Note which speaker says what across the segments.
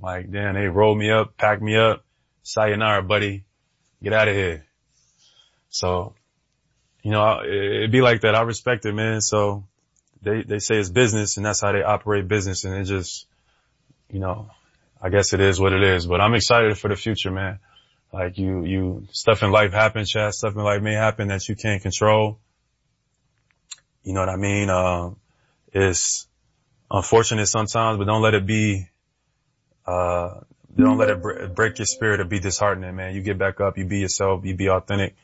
Speaker 1: Like, damn, they rolled me up, packed me up. Sayonara, buddy. Get out of here. So, it'd be like that. I respect it, man. So they say it's business and that's how they operate business. And it just, I guess it is what it is, but I'm excited for the future, man. Like stuff in life happens, Chad. Stuff in life may happen that you can't control. You know what I mean? It's unfortunate sometimes, but don't let it be, don't let it break your spirit or be disheartening, man. You get back up, you be yourself, you be authentic.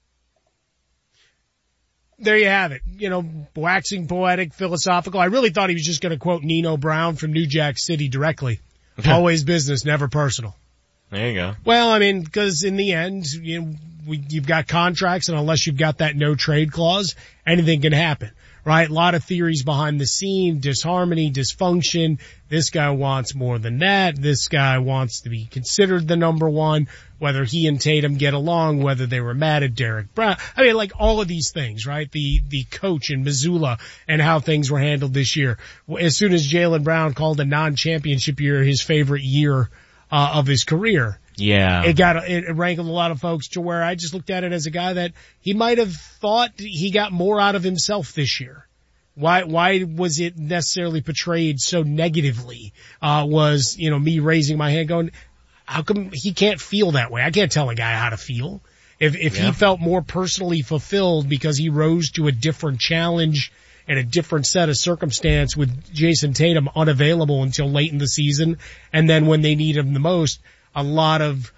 Speaker 2: There you have it. Waxing poetic, philosophical. I really thought he was just going to quote Nino Brown from New Jack City directly. Always business, never personal.
Speaker 3: There you go.
Speaker 2: Well, I mean, because in the end, you've got contracts, and unless you've got that no trade clause, anything can happen, right? A lot of theories behind the scene, disharmony, dysfunction. This guy wants more than that. This guy wants to be considered the number one, whether he and Tatum get along, whether they were mad at Derek Brown. I mean, like all of these things, right? The coach in Missoula and how things were handled this year. As soon as Jaylen Brown called a non-championship year his favorite year of his career.
Speaker 3: Yeah.
Speaker 2: It rankled a lot of folks to where I just looked at it as a guy that he might have thought he got more out of himself this year. Why was it necessarily portrayed so negatively? Was, me raising my hand going, how come he can't feel that way? I can't tell a guy how to feel. If he felt more personally fulfilled because he rose to a different challenge and a different set of circumstance with Jason Tatum unavailable until late in the season, and then when they need him the most, a lot of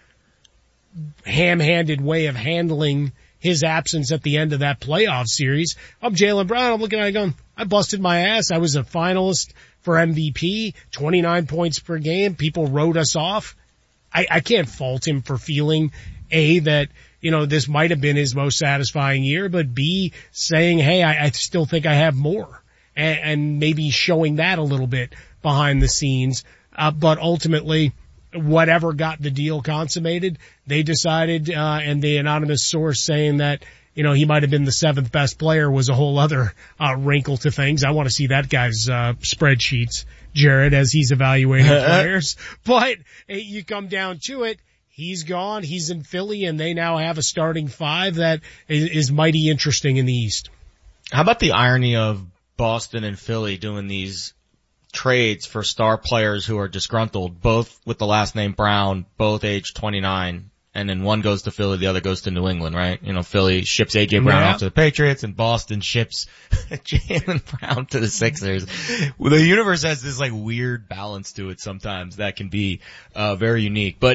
Speaker 2: ham-handed way of handling his absence at the end of that playoff series. I'm Jaylen Brown. I'm looking at it going, I busted my ass. I was a finalist for MVP, 29 points per game. People wrote us off. I can't fault him for feeling, A, that, this might have been his most satisfying year, but B, saying, hey, I still think I have more, and maybe showing that a little bit behind the scenes. But ultimately, whatever got the deal consummated, they decided, and the anonymous source saying that, he might have been the seventh best player was a whole other, wrinkle to things. I want to see that guy's, spreadsheets, Jared, as he's evaluating players. But you come down to it, he's gone, he's in Philly, and they now have a starting five that is mighty interesting in the East.
Speaker 3: How about the irony of Boston and Philly doing these trades for star players who are disgruntled, both with the last name Brown, both age 29, and then one goes to Philly, the other goes to New England, right? Philly ships A.J. Brown off to the Patriots, and Boston ships Jaylen Brown to the Sixers. Well, the universe has this weird balance to it sometimes that can be very unique. But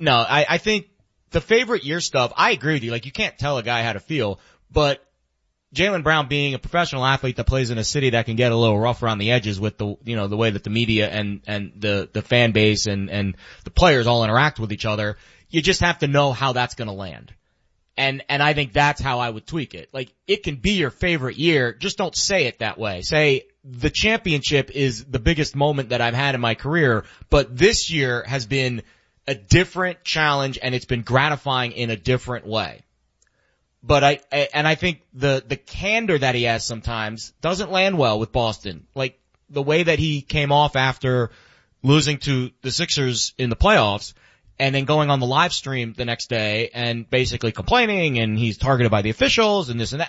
Speaker 3: I think the favorite year stuff, I agree with you. You can't tell a guy how to feel, but Jaylen Brown being a professional athlete that plays in a city that can get a little rough around the edges with the way that the media and the fan base and the players all interact with each other, you just have to know how that's going to land. And I think that's how I would tweak it. It can be your favorite year, just don't say it that way. Say, the championship is the biggest moment that I've had in my career, but this year has been a different challenge and it's been gratifying in a different way. But I think the candor that he has sometimes doesn't land well with Boston. The way that he came off after losing to the Sixers in the playoffs, and then going on the live stream the next day and basically complaining, and he's targeted by the officials and this and that.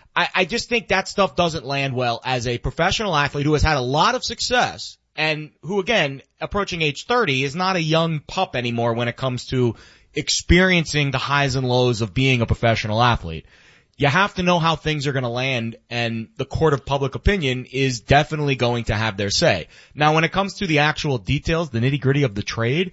Speaker 3: I just think that stuff doesn't land well as a professional athlete who has had a lot of success and who, again, approaching age 30, is not a young pup anymore when it comes to experiencing the highs and lows of being a professional athlete. You have to know how things are going to land, and the court of public opinion is definitely going to have their say. Now, when it comes to the actual details, the nitty-gritty of the trade,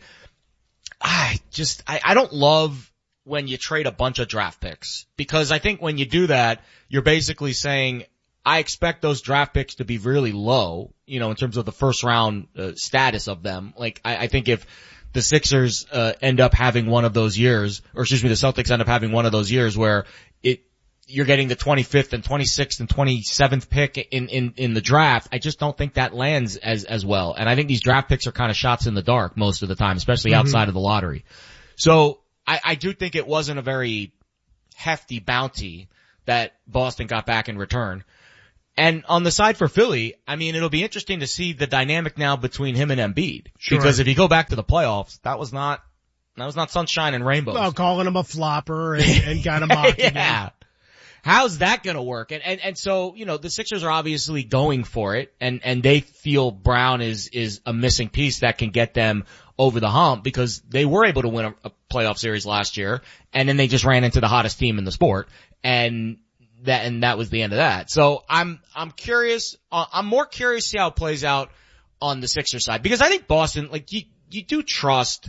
Speaker 3: I don't love when you trade a bunch of draft picks, because I think when you do that, you're basically saying, I expect those draft picks to be really low, in terms of the first round status of them. I think if the Sixers end up having one of those years, the Celtics end up having one of those years where you're getting the 25th and 26th and 27th pick in the draft, I just don't think that lands as well. And I think these draft picks are kind of shots in the dark most of the time, especially outside of the lottery. So I do think it wasn't a very hefty bounty that Boston got back in return. And on the side for Philly, I mean, it'll be interesting to see the dynamic now between him and Embiid.
Speaker 2: Sure.
Speaker 3: Because if you go back to the playoffs, that was not sunshine and rainbows.
Speaker 2: Well, calling him a flopper and kind of mocking him.
Speaker 3: Yeah. How's that gonna work? And so, you know, the Sixers are obviously going for it, and they feel Brown is a missing piece that can get them over the hump, because they were able to win a playoff series last year, and then they just ran into the hottest team in the sport, and that was the end of that. So I'm curious, I'm more curious to see how it plays out on the Sixers side, because I think Boston, like, you do trust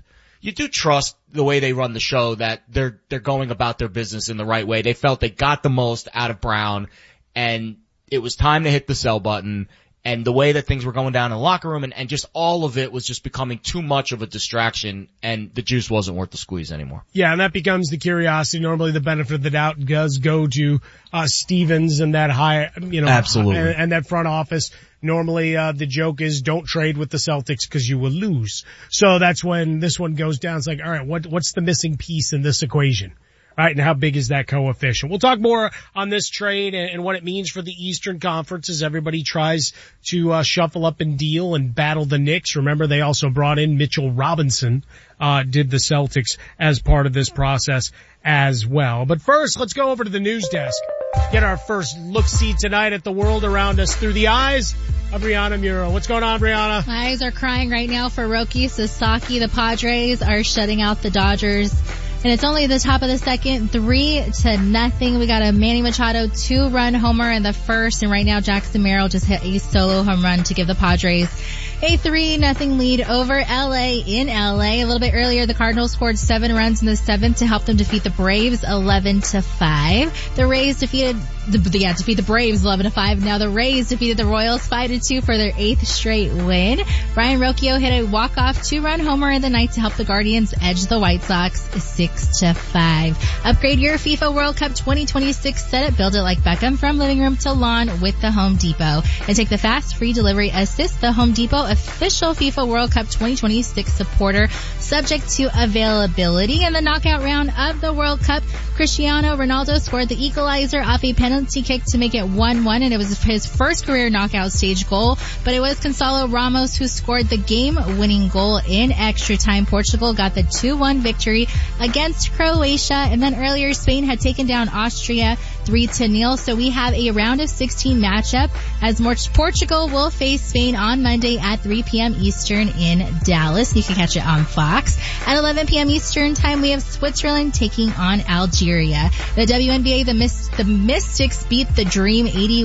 Speaker 3: the way they run the show, that they're going about their business in the right way. They felt they got the most out of Brown, and it was time to hit the sell button. And the way that things were going down in the locker room, and just all of it was just becoming too much of a distraction, and the juice wasn't worth the squeeze anymore.
Speaker 2: Yeah, and that becomes the curiosity. Normally the benefit of the doubt does go to Stevens and that high, you know,
Speaker 3: absolutely,
Speaker 2: and that front office. Normally the joke is don't trade with the Celtics because you will lose. So that's when this one goes down. It's like, all right, what's the missing piece in this equation? All right, and how big is that coefficient? We'll talk more on this trade and what it means for the Eastern Conference as everybody tries to shuffle up and deal and battle the Knicks. Remember, they also brought in Mitchell Robinson, did the Celtics as part of this process as well. But first, let's go over to the news desk. Get our first look-see tonight at the world around us through the eyes of Brianna Muro. What's going on, Brianna?
Speaker 4: My eyes are crying right now for Roki Sasaki. The Padres are shutting out the Dodgers. And it's only the top of the second, 3-0. We got a Manny Machado 2-run homer in the first, and right now Jackson Merrill just hit a solo home run to give the Padres a 3-0 lead over LA in LA. A little bit earlier, the Cardinals scored 7 runs in the 7th to help them defeat the Braves 11-5. The Rays defeat the Braves 11-5. Now the Rays defeated the Royals 5-2 for their 8th straight win. Brian Rocchio hit a walk-off 2-run homer in the night to help the Guardians edge the White Sox 6-5. Upgrade your FIFA World Cup 2026 setup. Build it like Beckham from living room to lawn with the Home Depot. And take the fast free delivery assist. The Home Depot official FIFA World Cup 2026 supporter, subject to availability. In the knockout round of the World Cup, Cristiano Ronaldo scored the equalizer off a penalty kick to make it 1-1, and it was his first career knockout stage goal, but it was Gonçalo Ramos who scored the game-winning goal in extra time. Portugal got the 2-1 victory against Croatia, and then earlier Spain had taken down Austria 3-0. So we have a round of 16 matchup as Portugal will face Spain on Monday at 3 p.m. Eastern in Dallas. You can catch it on Fox. At 11 p.m. Eastern time, we have Switzerland taking on Algeria. The WNBA, the Mystics beat the Dream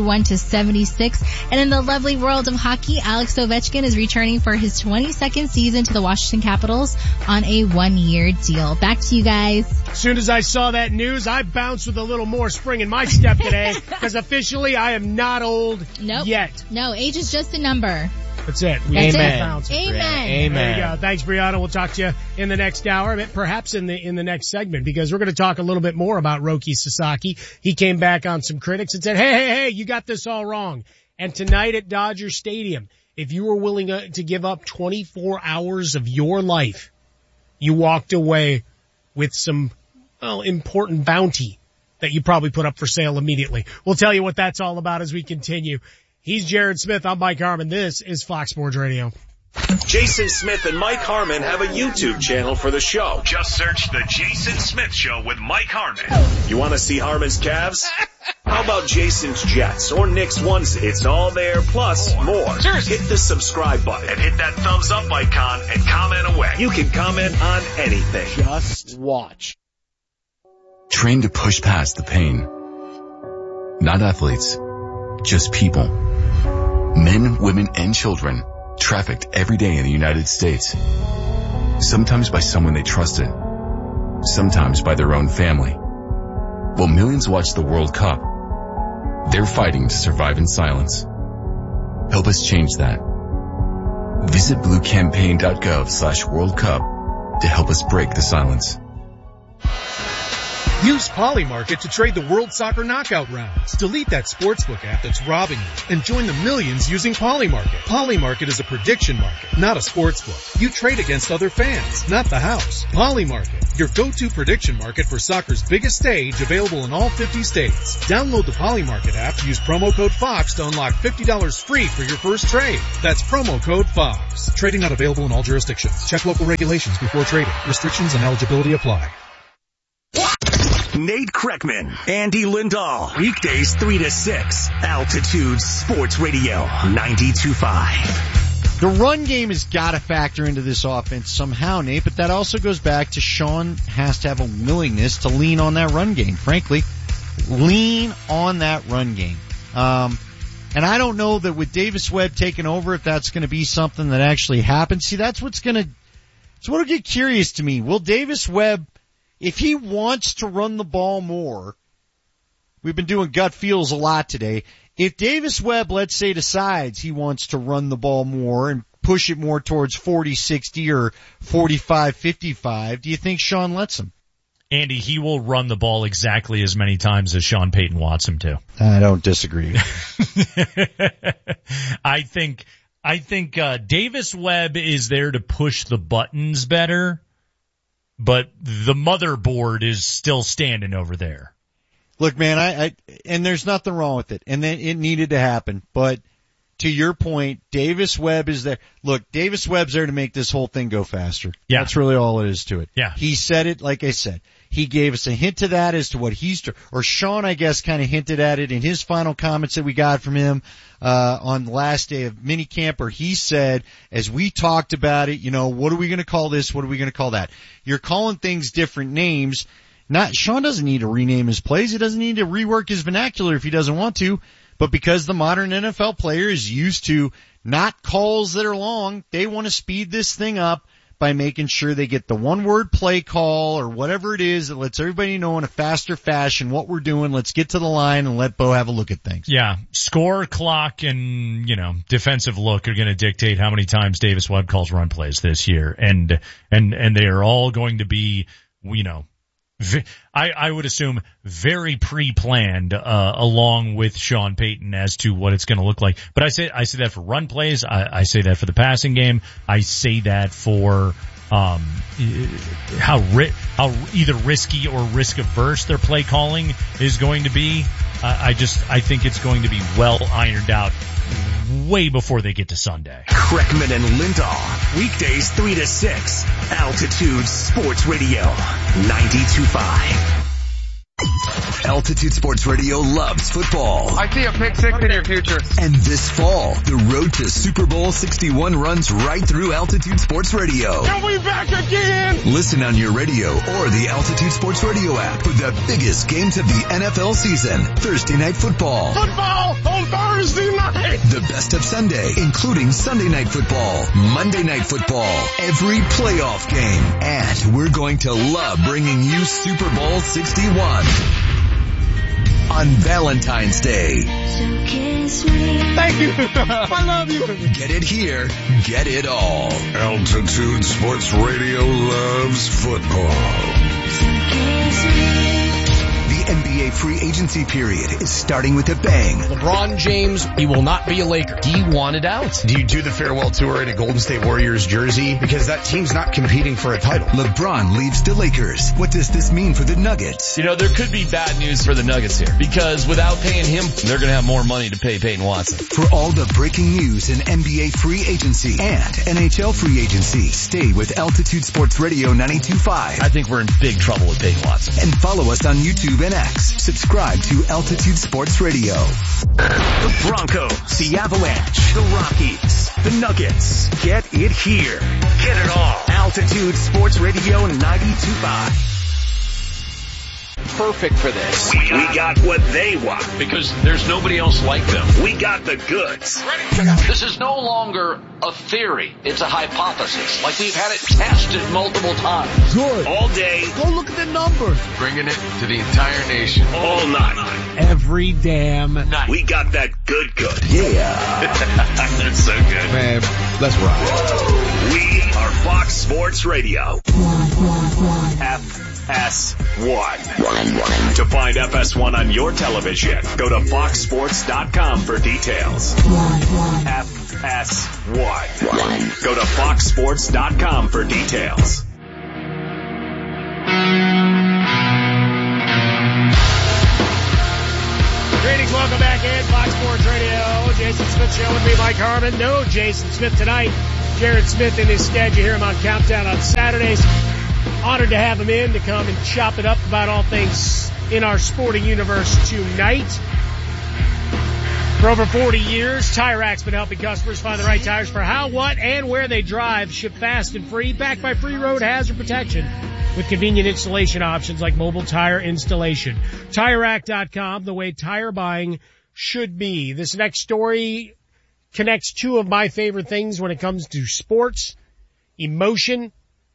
Speaker 4: 81-76. And in the lovely world of hockey, Alex Ovechkin is returning for his 22nd season to the Washington Capitals on a 1-year deal. Back to you guys.
Speaker 2: As soon as I saw that news, I bounced with a little more spring in my step today, because officially I am not old yet.
Speaker 4: No, age is just a number.
Speaker 2: That's it.
Speaker 3: Amen.
Speaker 4: Amen.
Speaker 2: There you go. Thanks, Brianna. We'll talk to you in the next hour, perhaps in the next segment, because we're going to talk a little bit more about Roki Sasaki. He came back on some critics and said, hey, you got this all wrong. And tonight at Dodger Stadium, if you were willing to give up 24 hours of your life, you walked away with some important bounty that you probably put up for sale immediately. We'll tell you what that's all about as we continue. He's Jared Smith. I'm Mike Harmon. This is Fox Sports Radio.
Speaker 5: Jason Smith and Mike Harmon have a YouTube channel for the show. Just search The Jason Smith Show with Mike Harmon. You want to see Harmon's calves? How about Jason's Jets or Nick's ones? It's all there, plus more. Seriously. Hit the subscribe button and hit that thumbs up icon and comment away. You can comment on anything.
Speaker 2: Just watch.
Speaker 6: Train to push past the pain. Not athletes, just people. Men, women, and children trafficked every day in the United States. Sometimes by someone they trusted. Sometimes by their own family. While millions watch the World Cup, they're fighting to survive in silence. Help us change that. Visit bluecampaign.gov/World Cup to help us break the silence.
Speaker 7: Use Polymarket to trade the World Soccer Knockout rounds. Delete that sportsbook app that's robbing you and join the millions using Polymarket. Polymarket is a prediction market, not a sportsbook. You trade against other fans, not the house. Polymarket, your go-to prediction market for soccer's biggest stage, available in all 50 states. Download the Polymarket app, use promo code FOX to unlock $50 free for your first trade. That's promo code FOX. Trading not available in all jurisdictions. Check local regulations before trading. Restrictions and eligibility apply.
Speaker 5: Nate Kreckman, Andy Lindahl, weekdays 3 to 6, Altitude Sports Radio 92.5.
Speaker 8: The run game has got to factor into this offense somehow, Nate, but that also goes back to Sean has to have a willingness to lean on that run game. Frankly, lean on that run game. And I don't know that with Davis Webb taking over, if that's going to be something that actually happens. See, that's what'll get curious to me. Will Davis Webb, if he wants to run the ball more, we've been doing gut feels a lot today. If Davis Webb, let's say, decides he wants to run the ball more and push it more towards 40-60 or 45-55, do you think Sean lets him?
Speaker 9: Andy, he will run the ball exactly as many times as Sean Payton wants him to.
Speaker 8: I don't disagree.
Speaker 9: I think Davis Webb is there to push the buttons better, but the motherboard is still standing over there.
Speaker 8: Look, man, and there's nothing wrong with it, and then it needed to happen. But to your point, Davis Webb is there. Look, Davis Webb's there to make this whole thing go faster.
Speaker 9: Yeah.
Speaker 8: That's really all it is to it.
Speaker 9: Yeah.
Speaker 8: He said it, like I said. He gave us a hint to that as to what or Sean, I guess, kind of hinted at it in his final comments that we got from him, on the last day of minicamp, where he said, as we talked about it, what are we going to call this? What are we going to call that? You're calling things different names. Sean doesn't need to rename his plays. He doesn't need to rework his vernacular if he doesn't want to. But because the modern NFL player is used to not calls that are long, they want to speed this thing up by making sure they get the one-word play call or whatever it is that lets everybody know in a faster fashion what we're doing. Let's get to the line and let Bo have a look at things.
Speaker 9: Yeah, score, clock, and, defensive look are going to dictate how many times Davis Webb calls run plays this year. And they are all going to be, I would assume very pre-planned, along with Sean Payton as to what it's going to look like. But I say that for run plays. I say that for the passing game. I say that for, how either risky or risk averse their play calling is going to be. I think it's going to be well ironed out way before they get to Sunday.
Speaker 5: Kreckman and Lindahl, weekdays 3 to 6, Altitude Sports Radio 92.5. Altitude Sports Radio loves football.
Speaker 10: I see a pick six in your future.
Speaker 5: And this fall, the road to Super Bowl 61 runs right through Altitude Sports Radio.
Speaker 10: And we back again!
Speaker 5: Listen on your radio or the Altitude Sports Radio app for the biggest games of the NFL season. Thursday Night Football.
Speaker 10: Football on Thursday night!
Speaker 5: The best of Sunday, including Sunday Night Football, Monday Night Football, every playoff game. And we're going to love bringing you Super Bowl 61 on Valentine's Day.
Speaker 10: Thank you. I love you.
Speaker 5: Get it here. Get it all.
Speaker 11: Altitude Sports Radio loves football.
Speaker 5: The NBA free agency period is starting with a bang.
Speaker 12: LeBron James, he will not be a Laker. He wanted out.
Speaker 13: Do you do the farewell tour in a Golden State Warriors jersey? Because that team's not competing for a title.
Speaker 5: LeBron leaves the Lakers. What does this mean for the Nuggets?
Speaker 14: There could be bad news for the Nuggets here. Because without paying him, they're going to have more money to pay Peyton Watson.
Speaker 5: For all the breaking news in NBA free agency and NHL free agency, stay with Altitude Sports Radio 92.5.
Speaker 14: I think we're in big trouble with Peyton Watson.
Speaker 5: And follow us on YouTube and X. Subscribe to Altitude Sports Radio. The Broncos, the Avalanche, the Rockies, the Nuggets. Get it here. Get it all. Altitude Sports Radio 92.5.
Speaker 12: Perfect for this.
Speaker 5: We got what they want.
Speaker 15: Because there's nobody else like them.
Speaker 5: We got the goods.
Speaker 15: This is no longer a theory. It's a hypothesis. Like we've had it tested multiple times.
Speaker 5: Good. All day.
Speaker 2: Go look at the numbers.
Speaker 11: Bringing it to the entire nation.
Speaker 5: All night.
Speaker 2: Every damn night.
Speaker 5: We got that good. Yeah.
Speaker 15: That's so good.
Speaker 13: Man, let's rock.
Speaker 5: We are Fox Sports Radio. FS1. To find FS1 on your television, go to foxsports.com for details. FS1. Go to foxsports.com for details.
Speaker 2: Greetings, welcome back in Fox Sports Radio. Jason Smith Show with me, Mike Harmon. No Jason Smith tonight. Jared Smith in his stead. You hear him on Countdown on Saturdays. Honored to have him in to come and chop it up about all things in our sporting universe tonight. For over 40 years, Tire Rack's been helping customers find the right tires for how, what, and where they drive. Ship fast and free, backed by free road hazard protection with convenient installation options like mobile tire installation. TireRack.com, the way tire buying should be. This next story connects two of my favorite things when it comes to sports, emotion,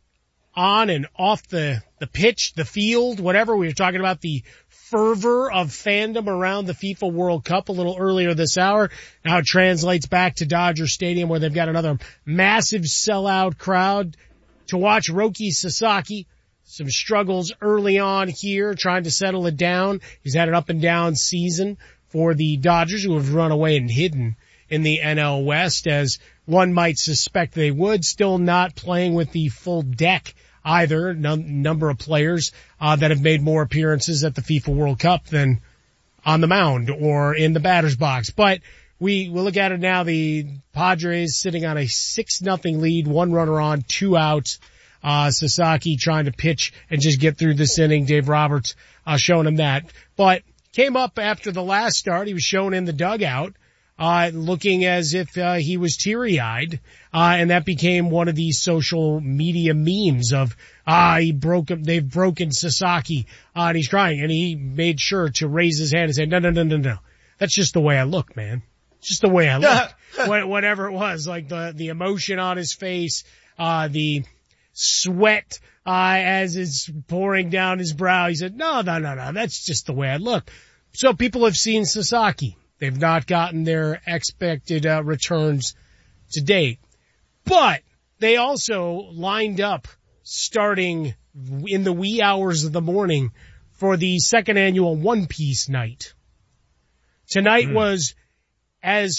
Speaker 2: on and off the pitch, the field, whatever. We were talking about the fervor of fandom around the FIFA World Cup a little earlier this hour. Now it translates back to Dodger Stadium where they've got another massive sellout crowd to watch Roki Sasaki. Some struggles early on here, trying to settle it down. He's had an up and down season for the Dodgers, who have run away and hidden in the NL West, as one might suspect they would. Still not playing with the full deck either. Number of players that have made more appearances at the FIFA World Cup than on the mound or in the batter's box. But we'll look at it now. The Padres sitting on a 6-0 lead, 1 runner on, 2 outs. Sasaki trying to pitch and just get through this inning. Dave Roberts showing him that. But came up after the last start. He was shown in the dugout, looking as if he was teary-eyed. And that became one of these social media memes of, they've broken Sasaki, and he's crying. And he made sure to raise his hand and say, no. That's just the way I look, man. It's just the way I look. Whatever it was, like the emotion on his face, the sweat as it's pouring down his brow. He said, no, that's just the way I look. So people have seen Sasaki. They've not gotten their expected returns to date. But they also lined up starting in the wee hours of the morning for the second annual One Piece night. Tonight was as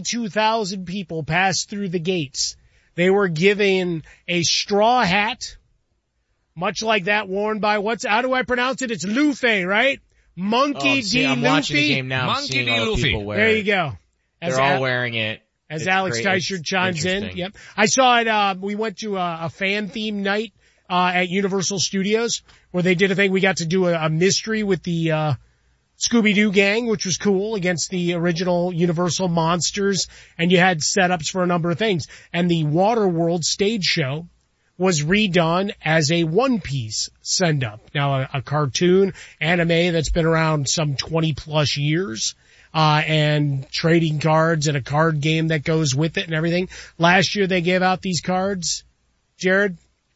Speaker 2: 52,000 people passed through the gates. They were given a straw hat, much like that worn by how do I pronounce it? It's Luffy, right? Monkey D.
Speaker 3: I'm
Speaker 2: Luffy.
Speaker 3: watching the game now.
Speaker 9: Monkey D. Luffy.
Speaker 2: There you go.
Speaker 3: They're all wearing it.
Speaker 2: As
Speaker 3: It's
Speaker 2: Alex
Speaker 3: great.
Speaker 2: Teicher chimes in.
Speaker 3: Interesting.
Speaker 2: Yep. I saw it, we went to a fan theme night, at Universal Studios where they did a thing. We got to do a mystery with the, Scooby-Doo gang, which was cool, against the original Universal monsters, and you had setups for a number of things. And the Waterworld stage show was redone as a One Piece send-up. Now, a cartoon anime that's been around some 20 plus years, and trading cards and a card game that goes with it and everything. Last year they gave out these cards, Jared.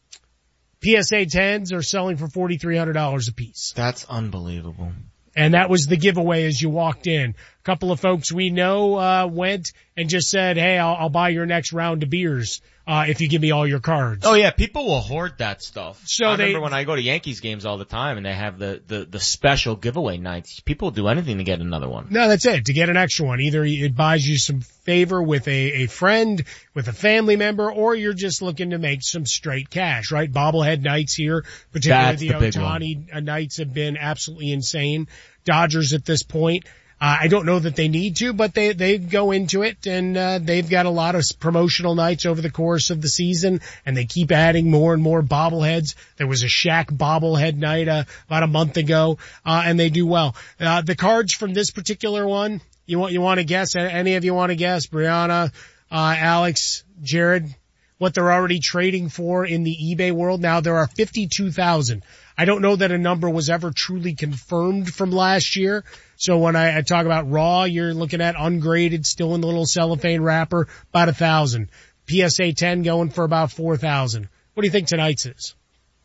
Speaker 2: PSA 10s are selling for $4,300 a piece.
Speaker 3: That's unbelievable.
Speaker 2: And that was the giveaway as you walked in. A couple of folks we know went and just said, hey, I'll buy your next round of beers if you give me all your cards.
Speaker 3: Oh yeah, people will hoard that stuff.
Speaker 2: So
Speaker 3: I remember when I go to Yankees games all the time and they have the special giveaway nights. People do anything to get another one.
Speaker 2: No, that's it. To get an extra one. Either it buys you some favor with a friend, with a family member, or you're just looking to make some straight cash, right? Bobblehead nights here, particularly the Ohtani nights, have been absolutely insane. Dodgers at this point, I don't know that they need to, but they go into it, and they've got a lot of promotional nights over the course of the season, and they keep adding more and more bobbleheads. There was a Shaq bobblehead night about a month ago, and they do well. The cards from this particular one, you want to guess? Any of you want to guess? Brianna, Alex, Jared, what they're already trading for in the eBay world? Now there are 52,000. I don't know that a number was ever truly confirmed from last year. So when I talk about raw, you're looking at ungraded, still in the little cellophane wrapper, about 1,000. PSA 10 going for about 4,000. What do you think tonight's is?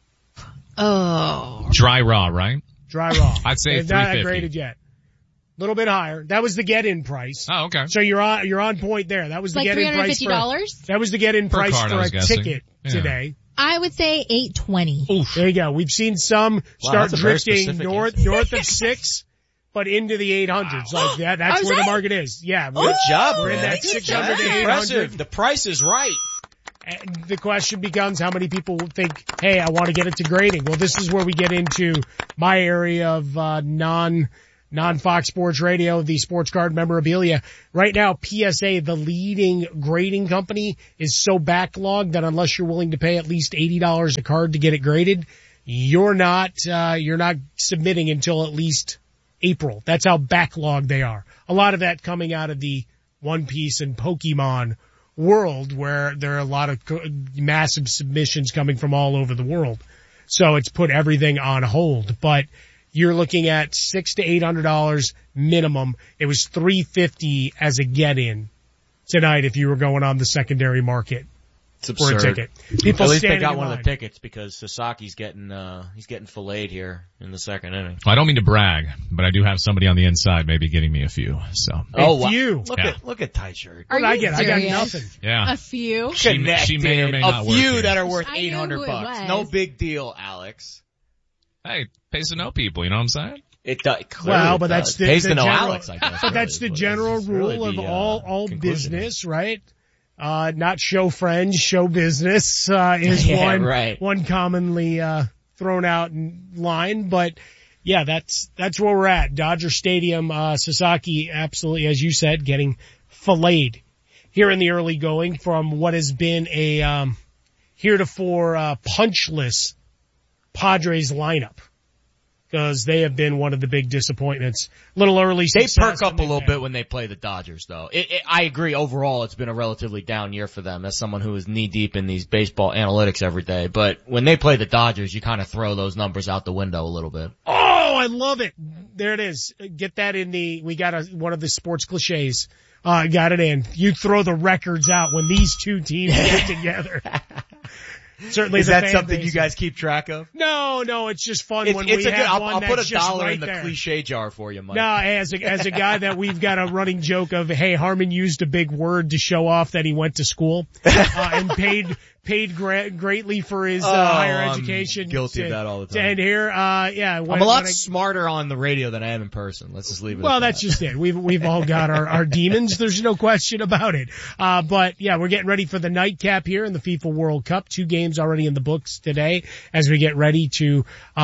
Speaker 4: Oh.
Speaker 9: Dry raw, right?
Speaker 2: Dry raw.
Speaker 9: I'd say
Speaker 2: It's not
Speaker 9: 350.
Speaker 2: graded yet. A little bit higher. That was the get-in price.
Speaker 9: Oh, okay.
Speaker 2: So you're on point there. That was the
Speaker 4: Like
Speaker 2: get-in price
Speaker 4: $350?
Speaker 2: that was the get-in
Speaker 9: Per
Speaker 2: price
Speaker 9: card,
Speaker 2: for
Speaker 9: I was
Speaker 2: a
Speaker 9: guessing.
Speaker 2: ticket
Speaker 9: Yeah.
Speaker 2: today.
Speaker 4: I would say 820.
Speaker 2: Oof. There you go. We've seen some start drifting north of 6, but into the 800s. Like that's where the market is. Yeah.
Speaker 3: Good job.
Speaker 2: We're in that 600 to 800.
Speaker 3: The price is right.
Speaker 2: And the question becomes how many people think, hey, I want to get it to grading. Well, this is where we get into my area of non-Fox Sports Radio, the sports card memorabilia. Right now, PSA, the leading grading company, is so backlogged that unless you're willing to pay at least $80 a card to get it graded, you're not submitting until at least April. That's how backlogged they are. A lot of that coming out of the One Piece and Pokemon world, where there are a lot of massive submissions coming from all over the world. So it's put everything on hold. But you're looking at $600 to $800 minimum. It was $350 as a get-in tonight if you were going on the secondary market for a ticket. People
Speaker 3: at least they got one of the tickets because Sasaki's getting filleted here in the second inning.
Speaker 16: Well, I don't mean to brag, but I do have somebody on the inside maybe getting me a few. So
Speaker 2: a few.
Speaker 3: Look at tight shirt.
Speaker 4: Are
Speaker 2: I
Speaker 4: you
Speaker 2: get?
Speaker 4: serious?
Speaker 2: I got nothing.
Speaker 16: Yeah.
Speaker 4: A few.
Speaker 16: She may or may not work.
Speaker 3: A few
Speaker 16: here.
Speaker 3: that are worth $800. No big deal, Alex.
Speaker 16: Hey, pays to know people, you know what I'm saying?
Speaker 3: It does.
Speaker 2: Well, but that's the general,
Speaker 3: Alex, I guess,
Speaker 2: but that's the general rule of all business, right? Not show friends, show business, is one commonly, thrown out in line. But yeah, that's where we're at. Dodger Stadium, Sasaki absolutely, as you said, getting filleted here in the early going from what has been a, heretofore, punchless Padres lineup. Because they have been one of the big disappointments. Little early success.
Speaker 3: They perk up a little bit when they play the Dodgers, though. I agree. Overall, it's been a relatively down year for them as someone who is knee deep in these baseball analytics every day. But when they play the Dodgers, you kind of throw those numbers out the window a little bit.
Speaker 2: Oh, I love it. There it is. Get that in we got one of the sports cliches. Got it in. You throw the records out when these two teams get together. Certainly,
Speaker 3: is that something you guys keep track of?
Speaker 2: No, it's just fun when we have one.
Speaker 3: I'll put $1
Speaker 2: right
Speaker 3: in the
Speaker 2: there.
Speaker 3: cliche jar for you, Mike.
Speaker 2: No, as a guy that we've got a running joke of, hey, Harmon used a big word to show off that he went to school, and paid greatly for his higher education.
Speaker 3: I'm guilty of that all the time.
Speaker 2: And here,
Speaker 3: I'm a lot smarter on the radio than I am in person. Let's just leave it.
Speaker 2: Well, that's just it. We've all got our demons. There's no question about it. But yeah, we're getting ready for the nightcap here in the FIFA World Cup. 2 games already in the books today as we get ready to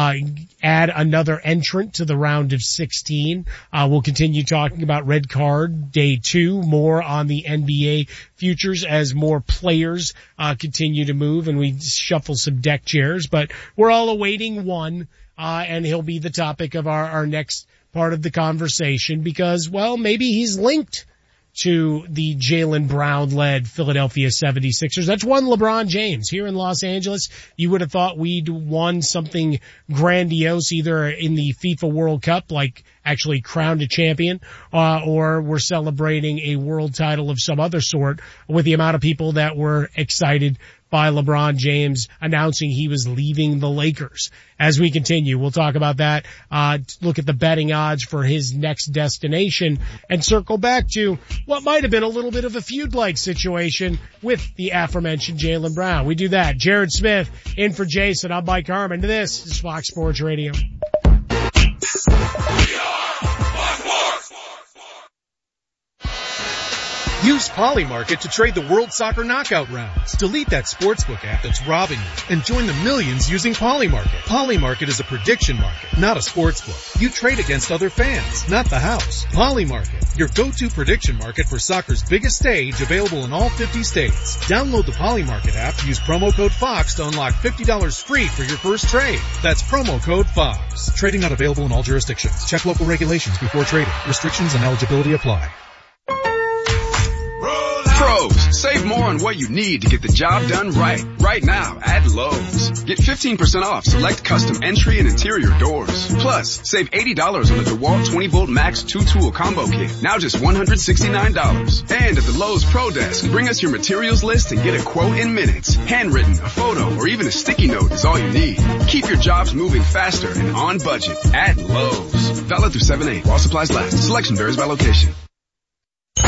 Speaker 2: add another entrant to the round of 16. We'll continue talking about red card day 2, more on the NBA futures as more players continue to move and we shuffle some deck chairs, but we're all awaiting one, and he'll be the topic of our next part of the conversation because, well, maybe he's linked to the Jaylen Brown-led Philadelphia 76ers. That's one LeBron James. Here in Los Angeles, you would have thought we'd won something grandiose either in the FIFA World Cup, like actually crowned a champion, or we're celebrating a world title of some other sort with the amount of people that were excited by LeBron James announcing he was leaving the Lakers. As we continue, we'll talk about that, look at the betting odds for his next destination, and circle back to what might have been a little bit of a feud-like situation with the aforementioned Jaylen Brown. We do that. Jared Smith in for Jason. I'm Mike Harmon. This is Fox Sports Radio.
Speaker 7: Use Polymarket to trade the World Soccer Knockout rounds. Delete that sportsbook app that's robbing you and join the millions using Polymarket. Polymarket is a prediction market, not a sportsbook. You trade against other fans, not the house. Polymarket, your go-to prediction market for soccer's biggest stage, available in all 50 states. Download the Polymarket app, use promo code FOX to unlock $50 free for your first trade. That's promo code FOX. Trading not available in all jurisdictions. Check local regulations before trading. Restrictions and eligibility apply.
Speaker 17: Pros, save more on what you need to get the job done right. Right now at Lowe's. Get 15% off select custom entry and interior doors. Plus, save $80 on the DeWalt 20-volt Max 2-tool combo kit. Now just $169. And at the Lowe's Pro Desk, bring us your materials list and get a quote in minutes. Handwritten, a photo, or even a sticky note is all you need. Keep your jobs moving faster and on budget at Lowe's. Valid through 7/8 while supplies last. Selection varies by location.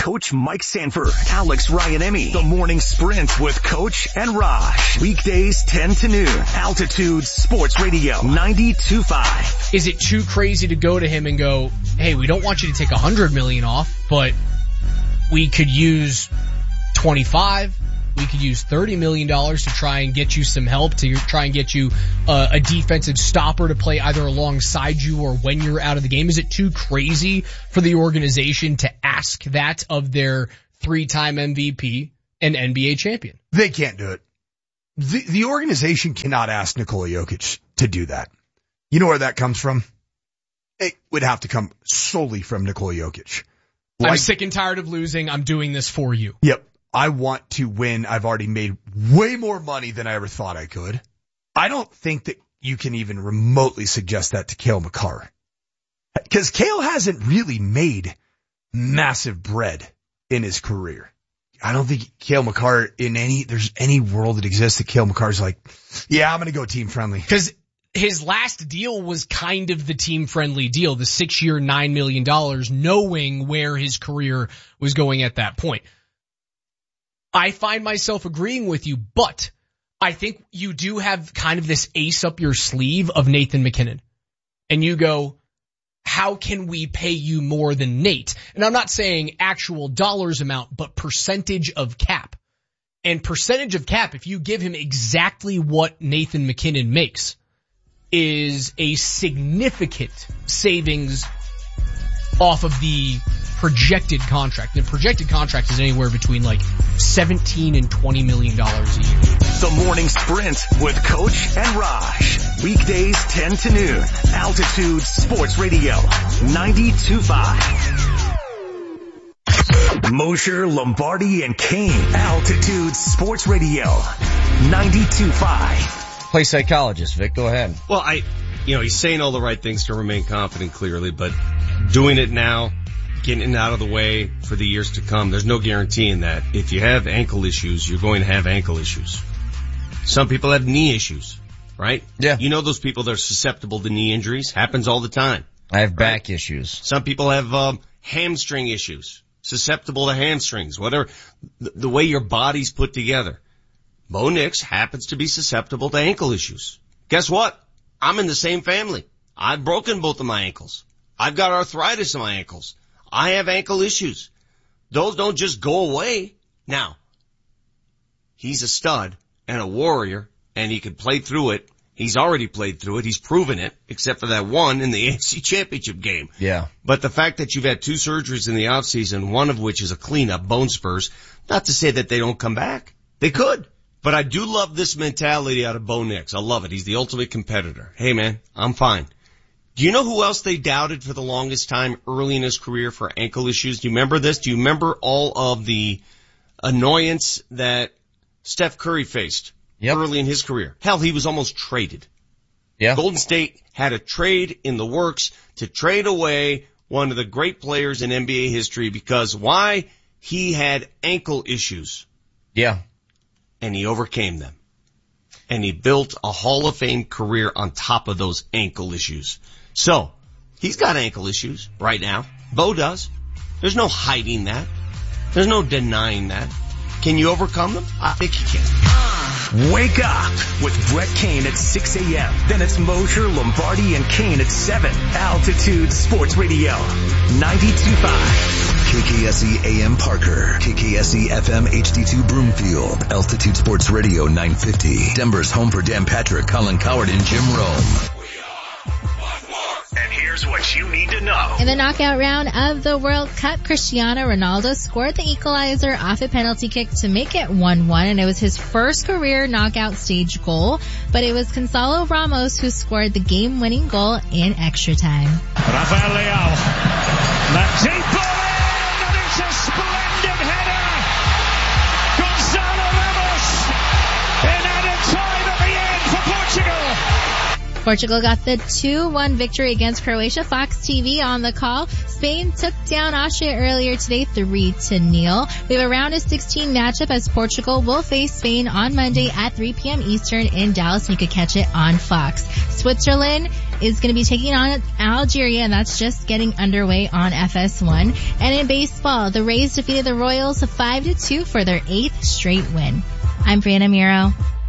Speaker 5: Coach Mike Sanford, Alex Ryan-Emmy. The Morning Sprint with Coach and Raj. Weekdays 10 to noon. Altitude Sports Radio 92.5.
Speaker 12: Is it too crazy to go to him and go, hey, we don't want you to take $100 million off, but we could use 25. We could use $30 million to try and get you some help, to try and get you a defensive stopper to play either alongside you or when you're out of the game. Is it too crazy for the organization to ask that of their 3-time MVP and NBA champion?
Speaker 13: They can't do it. The organization cannot ask Nikola Jokic to do that. You know where that comes from? It would have to come solely from Nikola Jokic.
Speaker 12: I'm sick and tired of losing. I'm doing this for you.
Speaker 13: Yep. I want to win. I've already made way more money than I ever thought I could. I don't think that you can even remotely suggest that to Cale Makar. Because Cale hasn't really made massive bread in his career. I don't think Cale Makar there's any world that exists that Cale Makar's like, yeah, I'm going to go team friendly.
Speaker 12: Because his last deal was kind of the team friendly deal, the 6-year, $9 million, knowing where his career was going at that point. I find myself agreeing with you, but I think you do have kind of this ace up your sleeve of Nathan McKinnon. And you go, how can we pay you more than Nate? And I'm not saying actual dollars amount, but percentage of cap. And percentage of cap, if you give him exactly what Nathan McKinnon makes, is a significant savings off of the projected contract. The projected contract is anywhere between like $17 and $20 million a year.
Speaker 5: The Morning Sprint with Coach and Raj. Weekdays 10 to noon. Altitude Sports Radio 92.5. Mosher, Lombardi, and Kane. Altitude Sports Radio 92.5.
Speaker 18: Play psychologist, Vic. Go ahead.
Speaker 19: Well, he's saying all the right things to remain confident, clearly, but doing it now, getting it out of the way for the years to come, there's no guaranteeing that. If you have ankle issues, you're going to have ankle issues. Some people have knee issues, right?
Speaker 18: Yeah.
Speaker 19: You know those people that are susceptible to knee injuries? Happens all the time.
Speaker 18: I have back issues.
Speaker 19: Some people have hamstring issues, susceptible to hamstrings, whether the way your body's put together. Bo Nix happens to be susceptible to ankle issues. Guess what? I'm in the same family. I've broken both of my ankles. I've got arthritis in my ankles. I have ankle issues. Those don't just go away. Now, he's a stud and a warrior, and he can play through it. He's already played through it. He's proven it, except for that one in the AFC Championship game.
Speaker 18: Yeah.
Speaker 19: But the fact that you've had 2 surgeries in the offseason, one of which is a cleanup, bone spurs, not to say that they don't come back. They could. But I do love this mentality out of Bo Nix. I love it. He's the ultimate competitor. Hey, man, I'm fine. Do you know who else they doubted for the longest time early in his career for ankle issues? Do you remember this? Do you remember all of the annoyance that Steph Curry faced early in his career? Hell, he was almost traded.
Speaker 18: Yeah.
Speaker 19: Golden State had a trade in the works to trade away one of the great players in NBA history because why? He had ankle issues.
Speaker 18: Yeah.
Speaker 19: And he overcame them. And he built a Hall of Fame career on top of those ankle issues. So, he's got ankle issues right now. Bo does. There's no hiding that. There's no denying that. Can you overcome them? I think you can.
Speaker 5: Wake up with Brett Kane at 6 a.m. Then it's Mosher, Lombardi, and Kane at 7. Altitude Sports Radio 92.5.
Speaker 20: KKSE AM Parker, KKSE FM HD2 Broomfield, Altitude Sports Radio 950. Denver's home for Dan Patrick, Colin Coward, and Jim Rome.
Speaker 5: And here's what you need to know.
Speaker 4: In the knockout round of the World Cup, Cristiano Ronaldo scored the equalizer off a penalty kick to make it 1-1, and it was his first career knockout stage goal. But it was Gonzalo Ramos who scored the game-winning goal in extra time.
Speaker 10: Rafael Leao. That deep ball in, and it's a splendid header. Gonzalo Ramos in added time at the end for Portugal.
Speaker 4: Portugal got the 2-1 victory against Croatia. Fox TV on the call. Spain took down Austria earlier today 3-0. We have a round of 16 matchup as Portugal will face Spain on Monday at 3 p.m. Eastern in Dallas. You could catch it on Fox. Switzerland is going to be taking on Algeria, and that's just getting underway on FS1. And in baseball, the Rays defeated the Royals 5-2 for their 8th straight win. I'm Brianna Miro.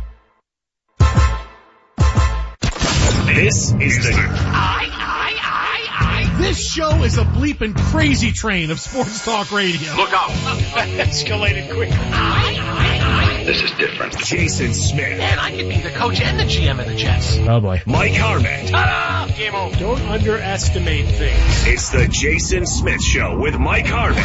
Speaker 5: This is the
Speaker 2: This show is a bleeping crazy train of sports talk radio.
Speaker 5: Look out.
Speaker 2: Escalated quickly.
Speaker 5: This is different. Jason Smith.
Speaker 10: Man, I could be the coach and the GM of the Jets.
Speaker 2: Oh boy.
Speaker 5: Mike Harmon.
Speaker 10: Ta-da! Game over.
Speaker 2: Don't underestimate things.
Speaker 5: It's the Jason Smith Show with Mike Harmon.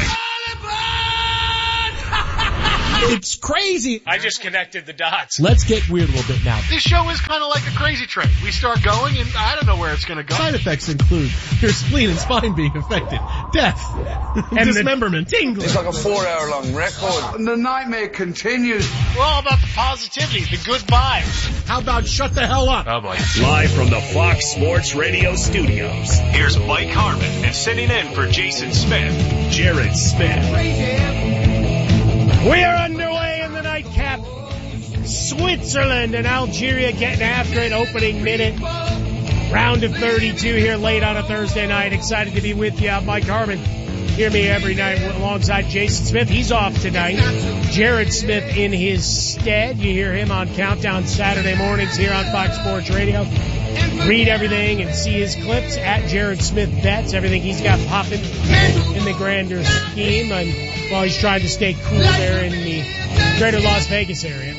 Speaker 2: It's crazy.
Speaker 10: I just connected the dots.
Speaker 2: Let's get weird a little bit now.
Speaker 10: This show is kind of like a crazy train. We start going and I don't know where it's going to go.
Speaker 2: Side effects include your spleen and spine being affected, death, and dismemberment, tingling.
Speaker 11: It's like a 4-hour-long record.
Speaker 17: And the nightmare continues.
Speaker 10: We're all about the positivity, the good vibes.
Speaker 2: How about shut the hell up?
Speaker 10: Oh boy.
Speaker 5: Live from the Fox Sports Radio studios, here's Mike Harmon, and sitting in for Jason Smith, Jared Smith.
Speaker 2: We are underway in the nightcap. Switzerland and Algeria getting after it, opening minute. Round of 32 here late on a Thursday night. Excited to be with you. I'm Mike Harmon. Hear me every night alongside Jason Smith. He's off tonight. Jared Smith in his stead. You hear him on Countdown Saturday mornings here on Fox Sports Radio. Read everything and see his clips at Jared Smith Bets. Everything he's got popping in the grander scheme. And while he's trying to stay cool there in the greater Las Vegas area.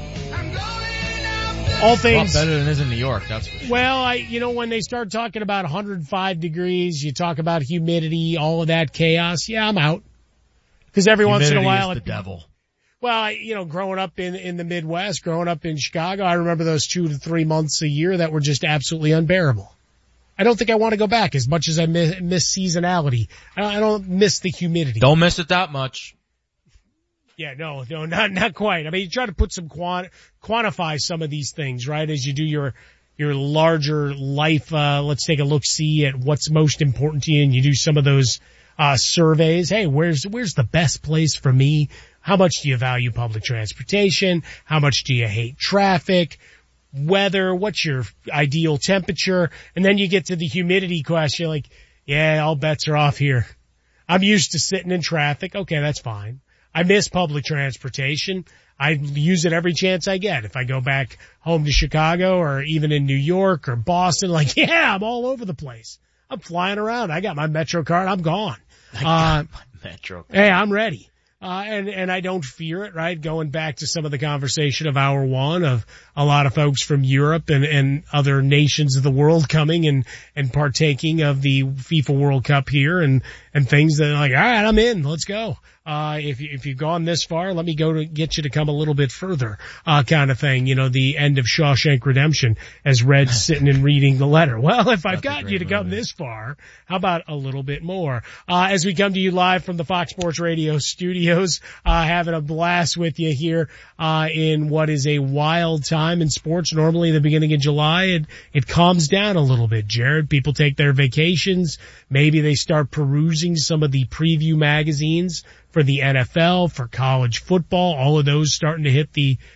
Speaker 2: All things.
Speaker 3: A lot better than it is in New York, that's for sure.
Speaker 2: Well, when they start talking about 105 degrees, you talk about humidity, all of that chaos. Yeah, I'm out. Because every once in a while.
Speaker 9: Is the devil.
Speaker 2: Well, growing up in the Midwest, growing up in Chicago, I remember those 2 to 3 months a year that were just absolutely unbearable. I don't think I want to go back as much as I miss seasonality. I don't miss the humidity.
Speaker 3: Don't miss it that much.
Speaker 2: Yeah, no, not quite. I mean, you try to put some quantify some of these things, right? As you do your larger life, let's take a look-see at what's most important to you, and you do some of those surveys. Hey, where's the best place for me? How much do you value public transportation? How much do you hate traffic? Weather, what's your ideal temperature? And then you get to the humidity question, like, yeah, all bets are off here. I'm used to sitting in traffic. Okay, that's fine. I miss public transportation. I use it every chance I get. If I go back home to Chicago or even in New York or Boston, like, yeah, I'm all over the place. I'm flying around. I got my Metro card. I'm gone.
Speaker 3: I got my Metro card.
Speaker 2: Hey, I'm ready. And I don't fear it, right? Going back to some of the conversation of hour one of a lot of folks from Europe and other nations of the world coming and partaking of the FIFA World Cup here and things that are like, all right, I'm in. Let's go. If you've gone this far, let me go to get you to come a little bit further, kind of thing. The end of Shawshank Redemption as Red's sitting and reading the letter. Well, if I've got you to come this far, how about a little bit more? As we come to you live from the Fox Sports Radio studios, having a blast with you here, in what is a wild time in sports. Normally the beginning of July, it calms down a little bit, Jared. People take their vacations. Maybe they start perusing some of the preview magazines for the NFL, for college football, all of those starting to hit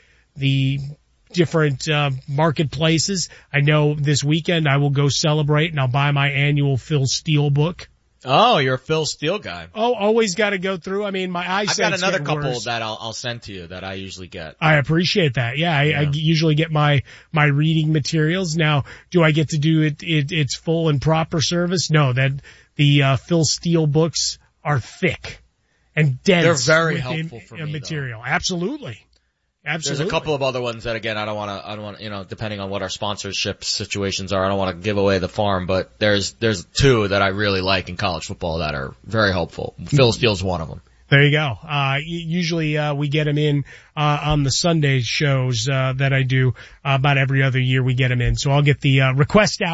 Speaker 2: the different marketplaces. I know this weekend I will go celebrate and I'll buy my annual Phil Steele book.
Speaker 3: Oh, you're a Phil Steele guy.
Speaker 2: Oh, always got to go through. I mean, my eyesight's
Speaker 3: I've got another couple
Speaker 2: worse.
Speaker 3: that I'll send to you that I usually get.
Speaker 2: I appreciate that. Yeah, I usually get my reading materials. Now, do I get to do its full and proper service? No, that the Phil Steele books are thick and dense.
Speaker 3: They're very helpful for me,
Speaker 2: material. Though. Absolutely.
Speaker 3: There's a couple of other ones that, again, I don't want to, depending on what our sponsorship situations are, I don't want to give away the farm, but there's two that I really like in college football that are very helpful. Phil Steele's one of them.
Speaker 2: There you go. Usually, we get them in, on the Sunday shows, that I do, about every other year we get them in. So I'll get the, request out,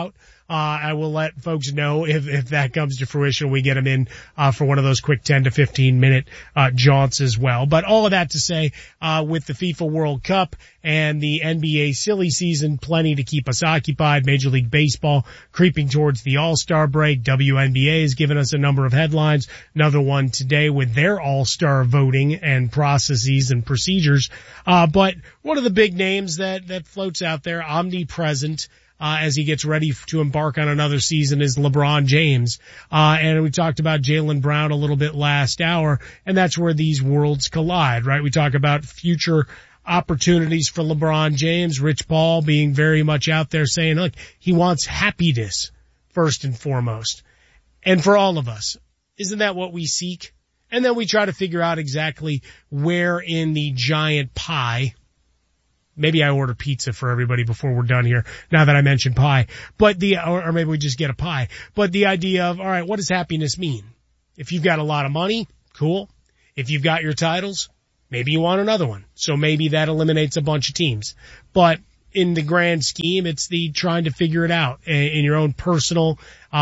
Speaker 2: I will let folks know if that comes to fruition. We get him in, for one of those quick 10 to 15 minute, jaunts as well. But all of that to say, with the FIFA World Cup and the NBA silly season, plenty to keep us occupied. Major League Baseball creeping towards the All-Star break. WNBA has given us a number of headlines. Another one today with their All-Star voting and processes and procedures. But one of the big names that floats out there, omnipresent, as he gets ready to embark on another season, is LeBron James. And we talked about Jaylen Brown a little bit last hour, and that's where these worlds collide, right? We talk about future opportunities for LeBron James, Rich Paul being very much out there saying, look, he wants happiness first and foremost. And for all of us, isn't that what we seek? And then we try to figure out exactly where in the giant pie. Maybe I order pizza for everybody before we're done here, now that I mentioned pie. But or maybe we just get a pie. But the idea of, all right, what does happiness mean? If you've got a lot of money, cool. If you've got your titles, maybe you want another one. So maybe that eliminates a bunch of teams. But in the grand scheme, it's the trying to figure it out in your own personal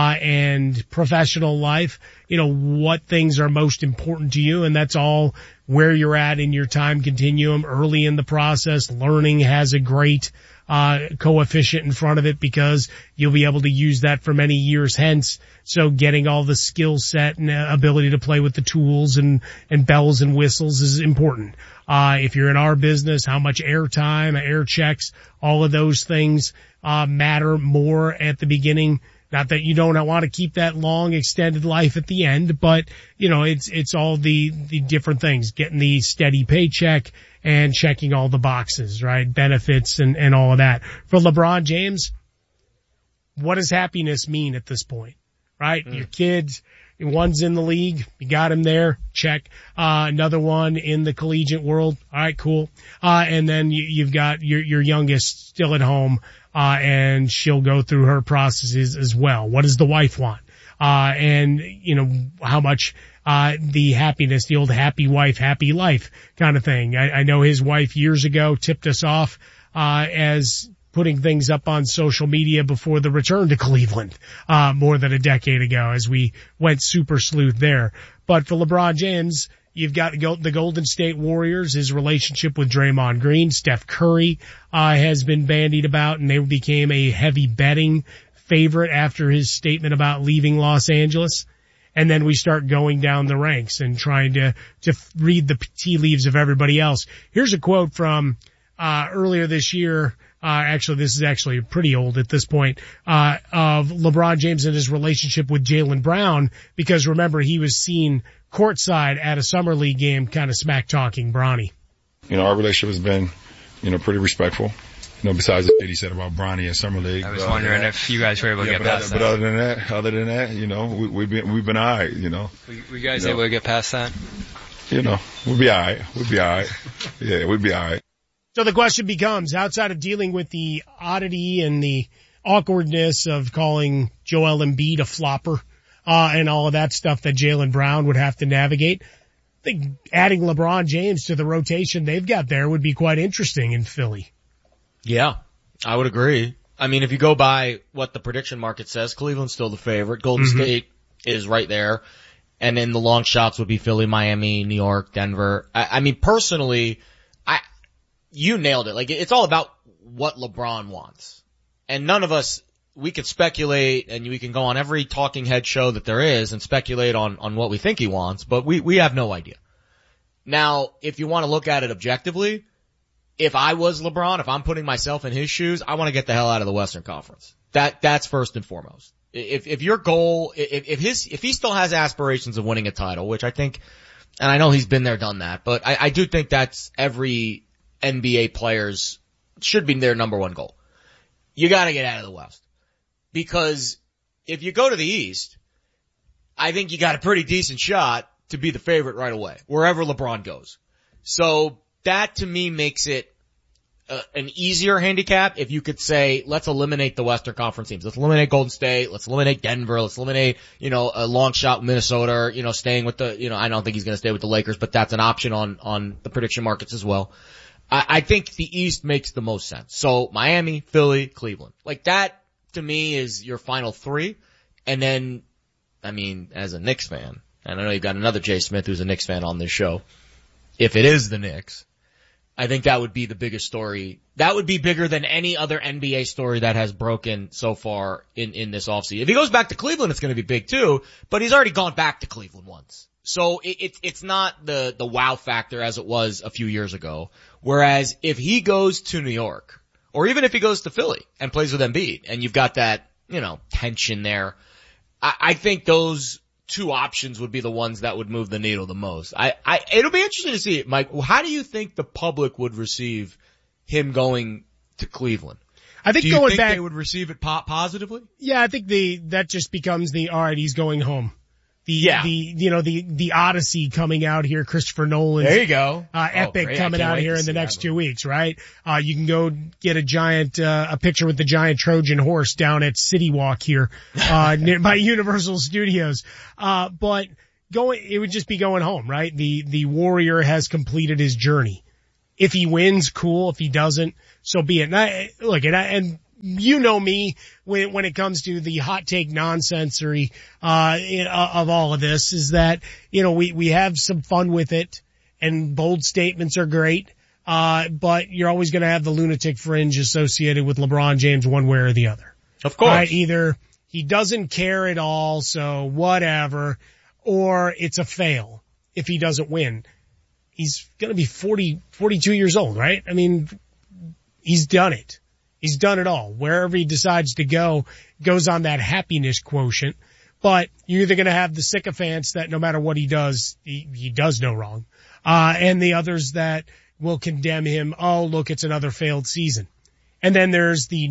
Speaker 2: and professional life. You know, what things are most important to you, and that's all where you're at in your time continuum early in the process. Learning has a great coefficient in front of it because you'll be able to use that for many years hence. So getting all the skill set and ability to play with the tools and bells and whistles is important. If you're in our business, how much airtime, air checks, all of those things matter more at the beginning. Not that you don't want to keep that long extended life at the end, but you know, it's all the different things, getting the steady paycheck and checking all the boxes, right? Benefits and all of that. For LeBron James, what does happiness mean at this point, right? Your kids, one's in the league, you got him there, check. Another one in the collegiate world, all right, cool. And then you've got your youngest still at home, and she'll go through her processes as well. What does the wife want? And you know, how much, the happiness, the old happy wife, happy life kind of thing. I know his wife years ago tipped us off, as putting things up on social media before the return to Cleveland, more than a decade ago as we went super sleuth there. But for LeBron James, you've got the Golden State Warriors, his relationship with Draymond Green. Steph Curry has been bandied about, and they became a heavy betting favorite after his statement about leaving Los Angeles. And then we start going down the ranks and trying to read the tea leaves of everybody else. Here's a quote from earlier this year. Actually, this is actually pretty old at this point, of LeBron James and his relationship with Jaylen Brown, because remember, he was seen courtside at a summer league game kind of smack talking Bronny.
Speaker 21: You know, our relationship has been, you know, pretty respectful. You know, besides the shit he said about Bronny at summer league.
Speaker 22: I was wondering if you guys were able to get past that.
Speaker 21: But other than that, you know, we've been alright, you know.
Speaker 22: Were you guys able to get past that?
Speaker 21: You know, we'll be alright. Yeah, we'll be alright.
Speaker 2: So the question becomes, outside of dealing with the oddity and the awkwardness of calling Joel Embiid a flopper, and all of that stuff that Jaylen Brown would have to navigate, I think adding LeBron James to the rotation they've got there would be quite interesting in Philly.
Speaker 3: Yeah, I would agree. I mean, if you go by what the prediction market says, Cleveland's still the favorite. Golden State is right there. And then the long shots would be Philly, Miami, New York, Denver. I mean, personally, you nailed it. Like, it's all about what LeBron wants. And none of us, we could speculate and we can go on every talking head show that there is and speculate on what we think he wants, but we have no idea. Now, if you want to look at it objectively, if I was LeBron, if I'm putting myself in his shoes, I want to get the hell out of the Western Conference. That's first and foremost. If your goal, if he still has aspirations of winning a title, which I think, and I know he's been there, done that, but I do think that's every NBA player's should be their number one goal. You gotta get out of the West. Because if you go to the East, I think you got a pretty decent shot to be the favorite right away, wherever LeBron goes. So that to me makes it an easier handicap if you could say, let's eliminate the Western Conference teams. Let's eliminate Golden State. Let's eliminate Denver. Let's eliminate, a long shot Minnesota, staying with the, I don't think he's going to stay with the Lakers, but that's an option on the prediction markets as well. I think the East makes the most sense. So Miami, Philly, Cleveland. Like that to me is your final three. And then, I mean, as a Knicks fan, and I know you've got another Jay Smith who's a Knicks fan on this show. If it is the Knicks, I think that would be the biggest story. That would be bigger than any other NBA story that has broken so far in this offseason. If he goes back to Cleveland, it's going to be big too, but he's already gone back to Cleveland once. So it's not the wow factor as it was a few years ago. Whereas if he goes to New York, or even if he goes to Philly and plays with Embiid, and you've got that, tension there, I think those two options would be the ones that would move the needle the most. It'll be interesting to see, Mike, how do you think the public would receive him going to Cleveland?
Speaker 2: I think
Speaker 3: do you
Speaker 2: going
Speaker 3: think
Speaker 2: back,
Speaker 3: they would receive it positively?
Speaker 2: Yeah, I think that just becomes alright, he's going home. The Odyssey coming out here, Christopher Nolan's.
Speaker 3: There you go.
Speaker 2: Epic coming out here in the next 2 weeks, right? You can go get a picture with the giant Trojan horse down at City Walk here, by Universal Studios. But it would just be going home, right? The Warrior has completed his journey. If he wins, cool. If he doesn't, so be it. And you know me when it comes to the hot take nonsensory of all of this, is that we have some fun with it, and bold statements are great, but you're always going to have the lunatic fringe associated with LeBron James one way or the other.
Speaker 3: Of course,
Speaker 2: right? Either he doesn't care at all, so whatever, or it's a fail if he doesn't win. He's going to be 42 years old, right? I mean, he's done it. He's done it all. Wherever he decides to go, goes on that happiness quotient. But you're either going to have the sycophants that no matter what he does, he does no wrong. And the others that will condemn him. Oh, look, it's another failed season. And then there's the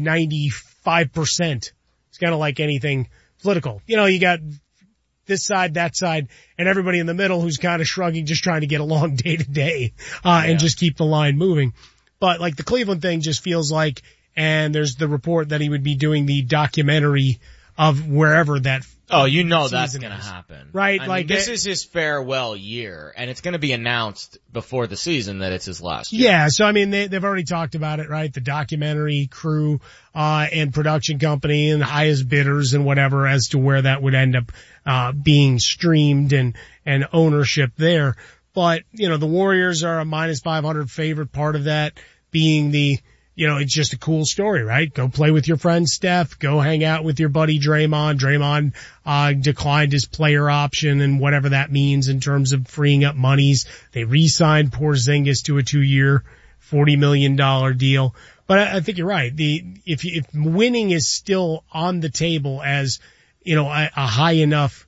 Speaker 2: 95%. It's kind of like anything political. You got this side, that side, and everybody in the middle who's kind of shrugging, just trying to get along day to day, and just keep the line moving. But like the Cleveland thing just feels like, and there's the report that he would be doing the documentary of wherever that.
Speaker 3: Oh, that's going to happen.
Speaker 2: Right?
Speaker 3: I mean, this is his farewell year, and it's going to be announced before the season that it's his last year.
Speaker 2: Yeah, so I mean, they've already talked about it, right? The documentary crew, and production company and highest bidders and whatever as to where that would end up, being streamed and ownership there. But, the Warriors are a -500 favorite, part of that being it's just a cool story, right? Go play with your friend Steph. Go hang out with your buddy Draymond. Draymond declined his player option and whatever that means in terms of freeing up monies. They re-signed Porzingis to a 2-year, $40 million deal. But I think you're right. If winning is still on the table as, a high enough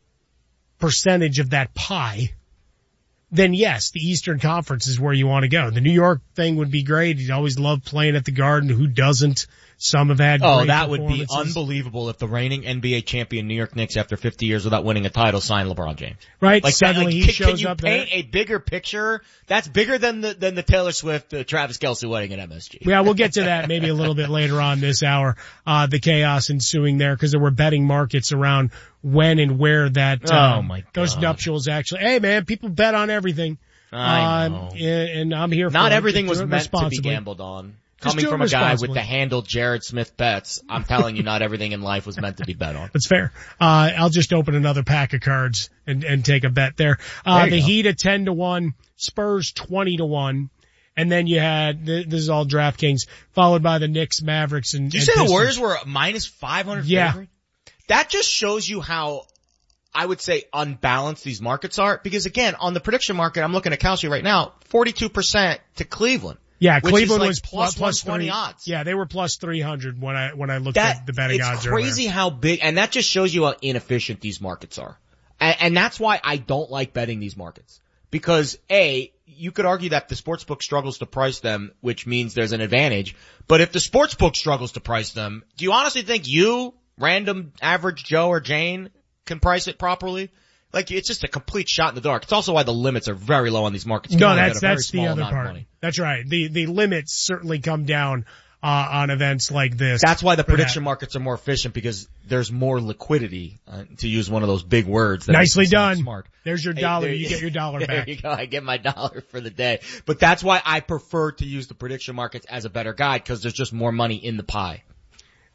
Speaker 2: percentage of that pie, then yes, the Eastern Conference is where you want to go. The New York thing would be great. You'd always love playing at the Garden. Who doesn't? Some have had great
Speaker 3: that would be unbelievable if the reigning NBA champion New York Knicks, after 50 years without winning a title, signed LeBron James.
Speaker 2: Right.
Speaker 3: Like
Speaker 2: suddenly he shows up there.
Speaker 3: Can you paint a bigger picture? That's bigger than the Taylor Swift, Travis Kelce wedding at MSG.
Speaker 2: Yeah, we'll get to that maybe a little bit later on this hour. The chaos ensuing there, because there were betting markets around when and where that, those nuptials actually. Hey man, people bet on everything.
Speaker 3: I know.
Speaker 2: And I'm here for it.
Speaker 3: Not everything was meant to be gambled on. Coming from a guy with the handle Jared Smith Bets, I'm telling you, not everything in life was meant to be bet on.
Speaker 2: That's fair. I'll just open another pack of cards and take a bet there. The Heat at 10-1, Spurs 20-1, and then you had, this is all DraftKings, followed by the Knicks, Mavericks, and
Speaker 3: Did you say
Speaker 2: Pistons.
Speaker 3: the Warriors were -500 favorite? That just shows you how, I would say, unbalanced these markets are. Because again, on the prediction market, I'm looking at Kalshi right now, 42% to Cleveland.
Speaker 2: Yeah, Cleveland
Speaker 3: like
Speaker 2: was plus
Speaker 3: 120 odds.
Speaker 2: Yeah, they were plus 300 when I looked at the betting odds
Speaker 3: It's
Speaker 2: earlier.
Speaker 3: crazy how big, and that just shows you how inefficient these markets are. And that's why I don't like betting these markets. Because you could argue that the sportsbook struggles to price them, which means there's an advantage. But if the sportsbook struggles to price them, do you honestly think you, random average Joe or Jane, can price it properly? Like, it's just a complete shot in the dark. It's also why the limits are very low on these markets.
Speaker 2: No, that's the other part. That's right. The limits certainly come down on events like this.
Speaker 3: That's why the prediction markets are more efficient, because there's more liquidity, to use one of those big words.
Speaker 2: Nicely done.
Speaker 3: Smart.
Speaker 2: There's your dollar. You get your dollar back.
Speaker 3: There you go. I get my dollar for the day. But that's why I prefer to use the prediction markets as a better guide, because there's just more money in the pie.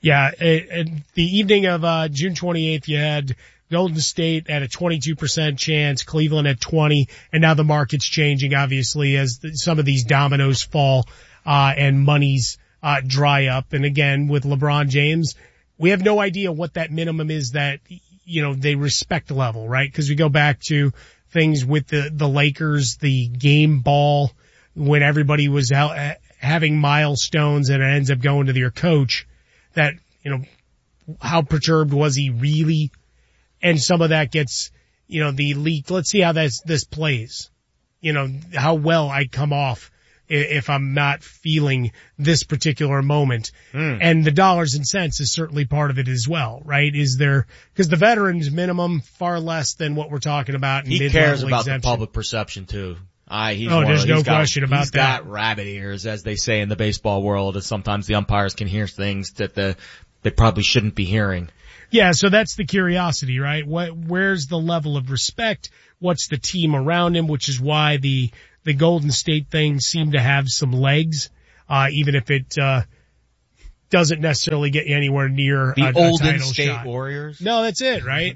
Speaker 2: Yeah, the evening of June 28th, you had Golden State at a 22% chance, Cleveland at 20, and now the market's changing, obviously, as some of these dominoes fall and monies dry up. And again, with LeBron James, we have no idea what that minimum is that, they respect level, right? Because we go back to things with the Lakers, the game ball, when everybody was having milestones and it ends up going to their coach. That, how perturbed was he really? And some of that gets, the leak. Let's see how this plays. How well I come off if I'm not feeling this particular moment. And the dollars and cents is certainly part of it as well, right? Because the veterans minimum far less than what we're talking about.
Speaker 3: He cares about the public perception too.
Speaker 2: There's no question about that.
Speaker 3: He's got rabbit ears, as they say in the baseball world, and sometimes the umpires can hear things that they probably shouldn't be hearing.
Speaker 2: Yeah, so that's the curiosity, right? Where's the level of respect? What's the team around him? Which is why the Golden State thing seemed to have some legs, even if it doesn't necessarily get you anywhere near
Speaker 3: the
Speaker 2: a
Speaker 3: Golden
Speaker 2: title
Speaker 3: State
Speaker 2: shot.
Speaker 3: Warriors.
Speaker 2: No, that's it, right?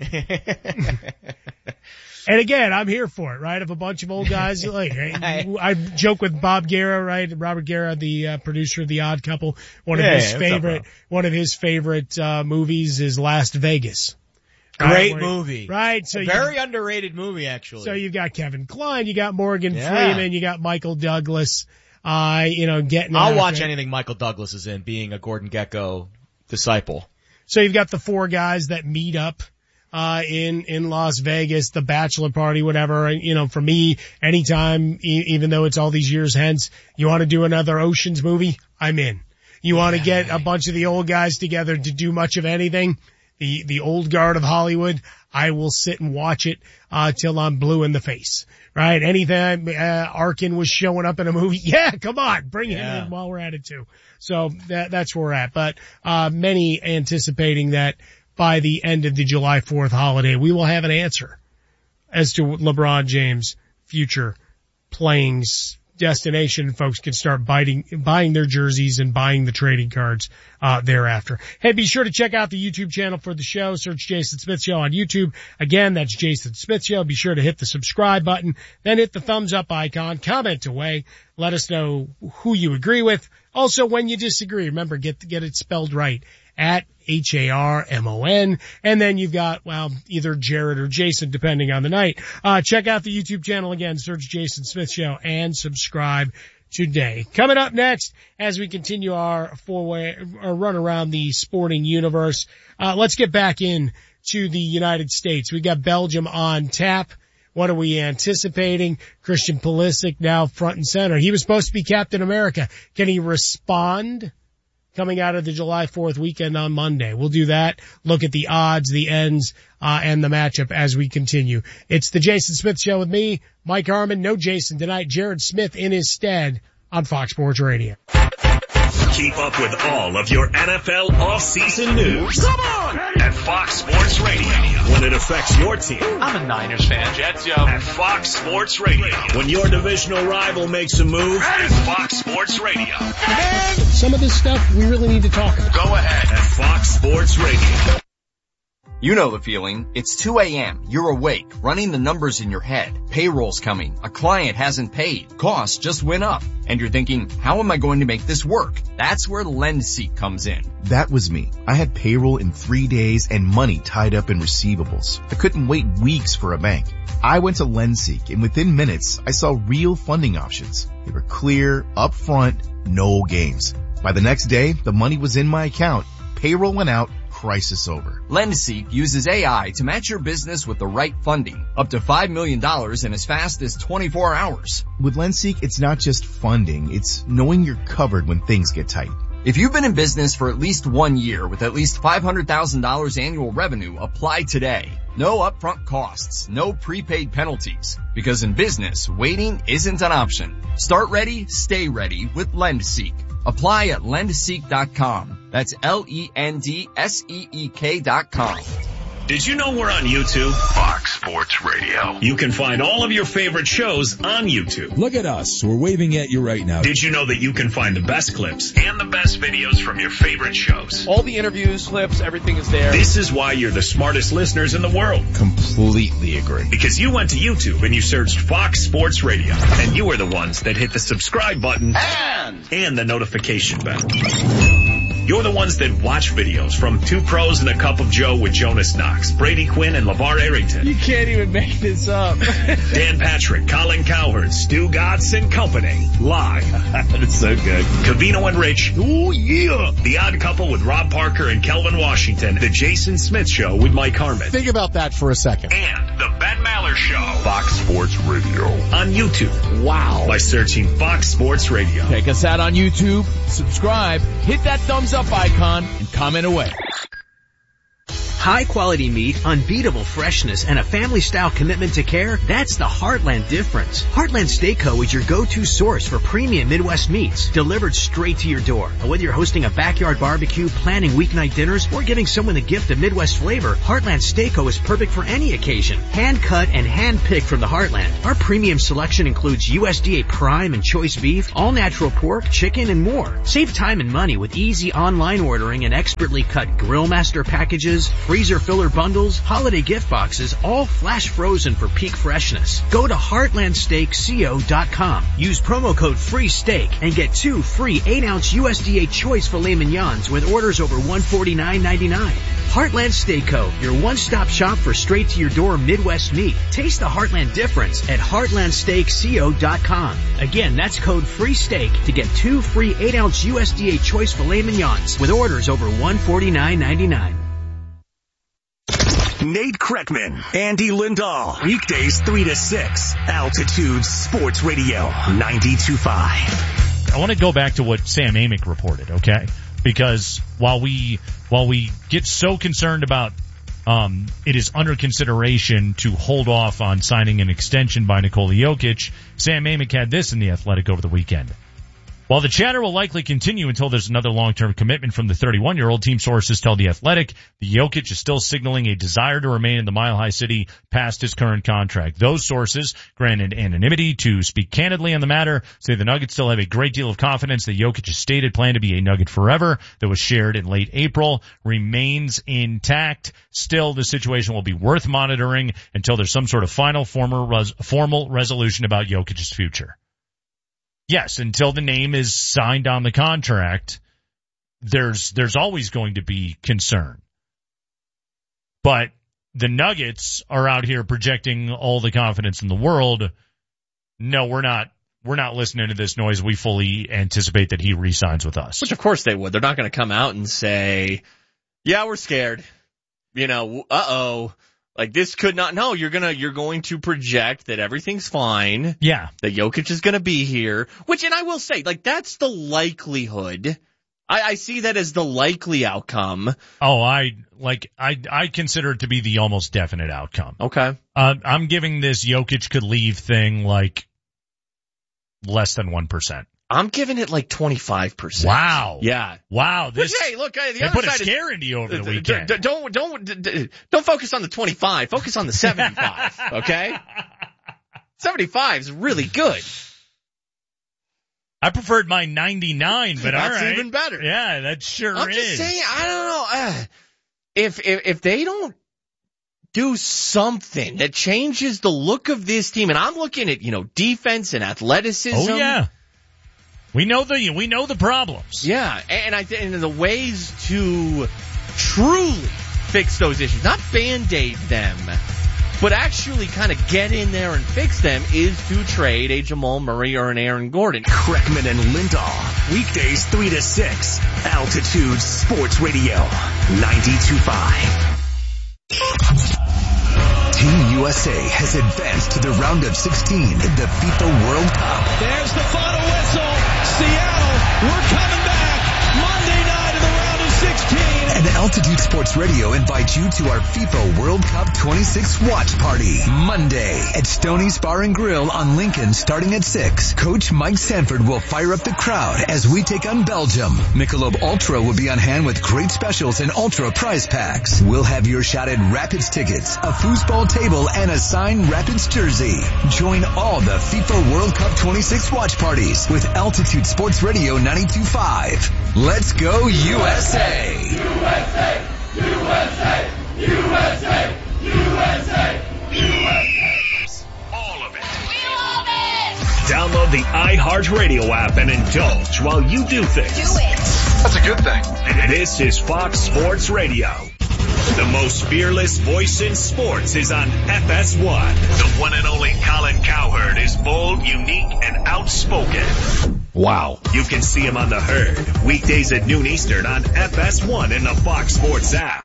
Speaker 2: And again, I'm here for it, right? If a bunch of old guys, I joke with Bob Guerra, right? Robert Guerra, the producer of The Odd Couple. One of his favorite movies is Las Vegas.
Speaker 3: Great movie.
Speaker 2: Right? So
Speaker 3: very underrated movie, actually.
Speaker 2: So you've got Kevin Kline, you got Morgan Freeman, you got Michael Douglas, getting
Speaker 3: I'll watch anything Michael Douglas is in, being a Gordon Gekko disciple.
Speaker 2: So you've got the four guys that meet up in Las Vegas, the bachelor party, whatever. For me, anytime, even though it's all these years hence, you want to do another Ocean's movie, I'm in. You want to get a bunch of the old guys together to do much of anything, the old guard of Hollywood, I will sit and watch it, till I'm blue in the face, right? Anytime, Arkin was showing up in a movie, come on, bring him in while we're at it too. So that's where we're at. But, many anticipating that by the end of the July 4th holiday, we will have an answer as to LeBron James' future playing destination. Folks can start buying their jerseys and buying the trading cards thereafter. Hey, be sure to check out the YouTube channel for the show. Search Jason Smith Show on YouTube. Again, that's Jason Smith Show. Be sure to hit the subscribe button, then hit the thumbs up icon, comment away. Let us know who you agree with. Also, when you disagree, remember, get it spelled right. At HARMON. And then you've got, either Jared or Jason, depending on the night. Check out the YouTube channel again, search Jason Smith Show, and subscribe today. Coming up next, as we continue our run around the sporting universe, let's get back in to the United States. We got Belgium on tap. What are we anticipating? Christian Pulisic now front and center. He was supposed to be Captain America. Can he respond coming out of the July 4th weekend on Monday? We'll do that. Look at the odds, the ends, and the matchup as we continue. It's the Jason Smith Show with me, Mike Harmon. No Jason tonight. Jared Smith in his stead on Fox Sports Radio.
Speaker 5: Keep up with all of your NFL offseason news. Come on! At Fox Sports Radio. When it affects your team.
Speaker 10: I'm a Niners fan. Jets, yo.
Speaker 5: At Fox Sports Radio. When your divisional rival makes a move. At Fox Sports Radio.
Speaker 2: And some of this stuff we really need to talk about.
Speaker 5: Go ahead. At Fox Sports Radio.
Speaker 1: You know the feeling. It's 2 a.m. You're awake, running the numbers in your head. Payroll's coming. A client hasn't paid. Costs just went up. And you're thinking, how am I going to make this work? That's where LendSeek comes in.
Speaker 6: That was me. I had payroll in 3 days and money tied up in receivables. I couldn't wait weeks for a bank. I went to LendSeek, and within minutes, I saw real funding options. They were clear, upfront, no games. By the next day, the money was in my account. Payroll went out. Crisis over.
Speaker 1: LendSeek uses AI to match your business with the right funding, up to $5 million in as fast as 24 hours.
Speaker 6: With LendSeek, it's not just funding, it's knowing you're covered when things get tight.
Speaker 1: If you've been in business for at least 1 year with at least $500,000 annual revenue, apply today. No upfront costs, no prepaid penalties. Because in business, waiting isn't an option. Start ready, stay ready with LendSeek. Apply at lendseek.com. That's LENDSEEK.com.
Speaker 5: Did you know we're on YouTube? Fox Sports Radio. You can find all of your favorite shows on YouTube.
Speaker 8: Look at us. We're waving at you right now.
Speaker 5: Did you know that you can find the best clips and the best videos from your favorite shows?
Speaker 14: All the interviews, clips, everything is there.
Speaker 5: This is why you're the smartest listeners in the world.
Speaker 8: Completely agree.
Speaker 5: Because you went to YouTube and you searched Fox Sports Radio. And you were the ones that hit the subscribe button and the notification bell. You're the ones that watch videos from Two Pros and a Cup of Joe with Jonas Knox, Brady Quinn, and LeVar Arrington.
Speaker 14: You can't even make this up.
Speaker 5: Dan Patrick, Colin Cowherd, Stu Gatz, and company. Live.
Speaker 14: That's so good.
Speaker 5: Covino and Rich. Oh, yeah. The Odd Couple with Rob Parker and Kelvin Washington. The Jason Smith Show with Mike Harmon.
Speaker 23: Think about that for a second.
Speaker 5: And the Ben Maller Show. Fox Sports Radio. On YouTube. Wow. By searching Fox Sports Radio.
Speaker 14: Check us out on YouTube. Subscribe. Hit that thumbs up icon and comment away.
Speaker 24: High quality meat, unbeatable freshness, and a family style commitment to care, that's the Heartland difference. Heartland Steak Co. is your go-to source for premium Midwest meats, delivered straight to your door. And whether you're hosting a backyard barbecue, planning weeknight dinners, or giving someone the gift of Midwest flavor, Heartland Steak Co. is perfect for any occasion. Hand cut and hand picked from the Heartland. Our premium selection includes USDA prime and choice beef, all natural pork, chicken, and more. Save time and money with easy online ordering and expertly cut Grill Master packages, freezer filler bundles, holiday gift boxes, all flash frozen for peak freshness. Go to heartlandsteakco.com. Use promo code FREESTEAK and get 2 free 8-ounce USDA choice filet mignons with orders over $149.99. Heartland Steak Co., your one-stop shop for straight-to-your-door Midwest meat. Taste the Heartland difference at heartlandsteakco.com. Again, that's code FREESTEAK to get 2 free 8-ounce USDA choice filet mignons with orders over $149.99.
Speaker 5: Nate Kreckman, Andy Lindahl, weekdays 3 to 6, Altitude Sports Radio 92.5.
Speaker 9: I want to go back to what Sam Amick reported, okay? Because while we get so concerned about it is under consideration to hold off on signing an extension by Nikola Jokic, Sam Amick had this in The Athletic over the weekend. While the chatter will likely continue until there's another long-term commitment from the 31-year-old, team sources tell The Athletic the Jokic is still signaling a desire to remain in the Mile High City past his current contract. Those sources, granted anonymity to speak candidly on the matter, say the Nuggets still have a great deal of confidence that Jokic's stated plan to be a Nugget forever that was shared in late April remains intact. Still, the situation will be worth monitoring until there's some sort of final formal resolution about Jokic's future. Yes, until the name is signed on the contract, there's always going to be concern. But the Nuggets are out here projecting all the confidence in the world. No, we're not listening to this noise. We fully anticipate that he re-signs with us.
Speaker 25: Which of course they would. They're not going to come out and say, yeah, we're scared. Like this could not, no, you're going to project that everything's fine.
Speaker 9: Yeah.
Speaker 25: That Jokic is going to be here, and I will say, like, that's the likelihood. I see that as the likely outcome.
Speaker 9: Oh, I consider it to be the almost definite outcome.
Speaker 25: Okay.
Speaker 9: I'm giving this Jokic could leave thing like less than 1%.
Speaker 25: I'm giving it like 25%.
Speaker 9: Wow.
Speaker 25: Yeah.
Speaker 9: Wow.
Speaker 25: Which, hey, look, the other
Speaker 9: put
Speaker 25: side
Speaker 9: a scare into you over the weekend.
Speaker 25: Don't focus on the 25. Focus on the 75. Okay? 75 is really good.
Speaker 9: I preferred my 99, but all right.
Speaker 25: That's even better.
Speaker 9: Yeah, that sure is.
Speaker 25: I'm just saying, I don't know. If they don't do something that changes the look of this team, and I'm looking at, defense and athleticism.
Speaker 9: Oh, yeah. We know the problems.
Speaker 25: Yeah, and the ways to truly fix those issues, not Band-Aid them, but actually kind of get in there and fix them, is to trade a Jamal Murray or an Aaron Gordon.
Speaker 5: Kreckman and Lindahl, weekdays 3 to 6, Altitude Sports Radio 92.5.
Speaker 20: Team USA has advanced to the round of 16 in the FIFA World Cup.
Speaker 10: There's the final whistle. Seattle, we're coming back. Monday night in the round of 16.
Speaker 20: And Altitude Sports Radio invites you to our FIFA World Cup 26 watch party Monday at Stoney's Bar and Grill on Lincoln starting at 6. Coach Mike Sanford will fire up the crowd as we take on Belgium. Michelob Ultra will be on hand with great specials and Ultra prize packs. We'll have your shot at Rapids tickets, a foosball table, and a signed Rapids jersey. Join all the FIFA World Cup 26 watch parties with Altitude Sports Radio 92.5. Let's go USA!
Speaker 10: USA! USA! USA! USA! USA!
Speaker 5: All of it. Download the iHeartRadio app and indulge while you do things.
Speaker 10: Do it.
Speaker 5: That's a good thing. This is Fox Sports Radio. The most fearless voice in sports is on FS1. The one and only Colin Cowherd is bold, unique, and outspoken.
Speaker 7: Wow.
Speaker 5: You can see him on The Herd, weekdays at noon Eastern on FS1 and the Fox Sports app.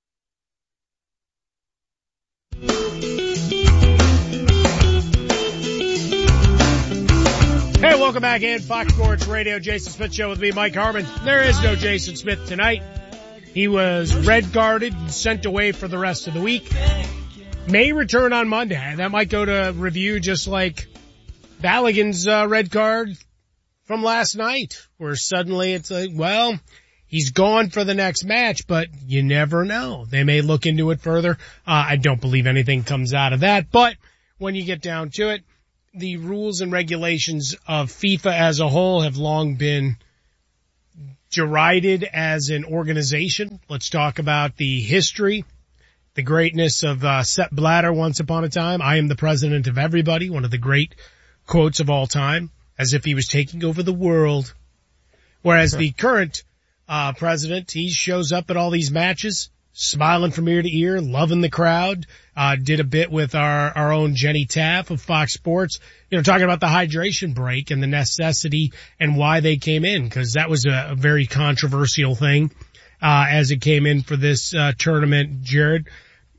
Speaker 2: Hey, welcome back in Fox Sports Radio. Jason Smith Show with me, Mike Harmon. There is no Jason Smith tonight. He was red guarded and sent away for the rest of the week. May return on Monday. That might go to review just like Balogun's red card from last night, where suddenly it's like, well, he's gone for the next match, but you never know. They may look into it further. I don't believe anything comes out of that, but when you get down to it, the rules and regulations of FIFA as a whole have long been derided as an organization. Let's talk about the history, the greatness of Sepp Blatter once upon a time. I am the president of everybody, one of the great quotes of all time, as if he was taking over the world. Whereas the current president, he shows up at all these matches, smiling from ear to ear, loving the crowd, did a bit with our own Jenny Taff of Fox Sports, talking about the hydration break and the necessity and why they came in, because that was a very controversial thing, as it came in for this, tournament, Jared.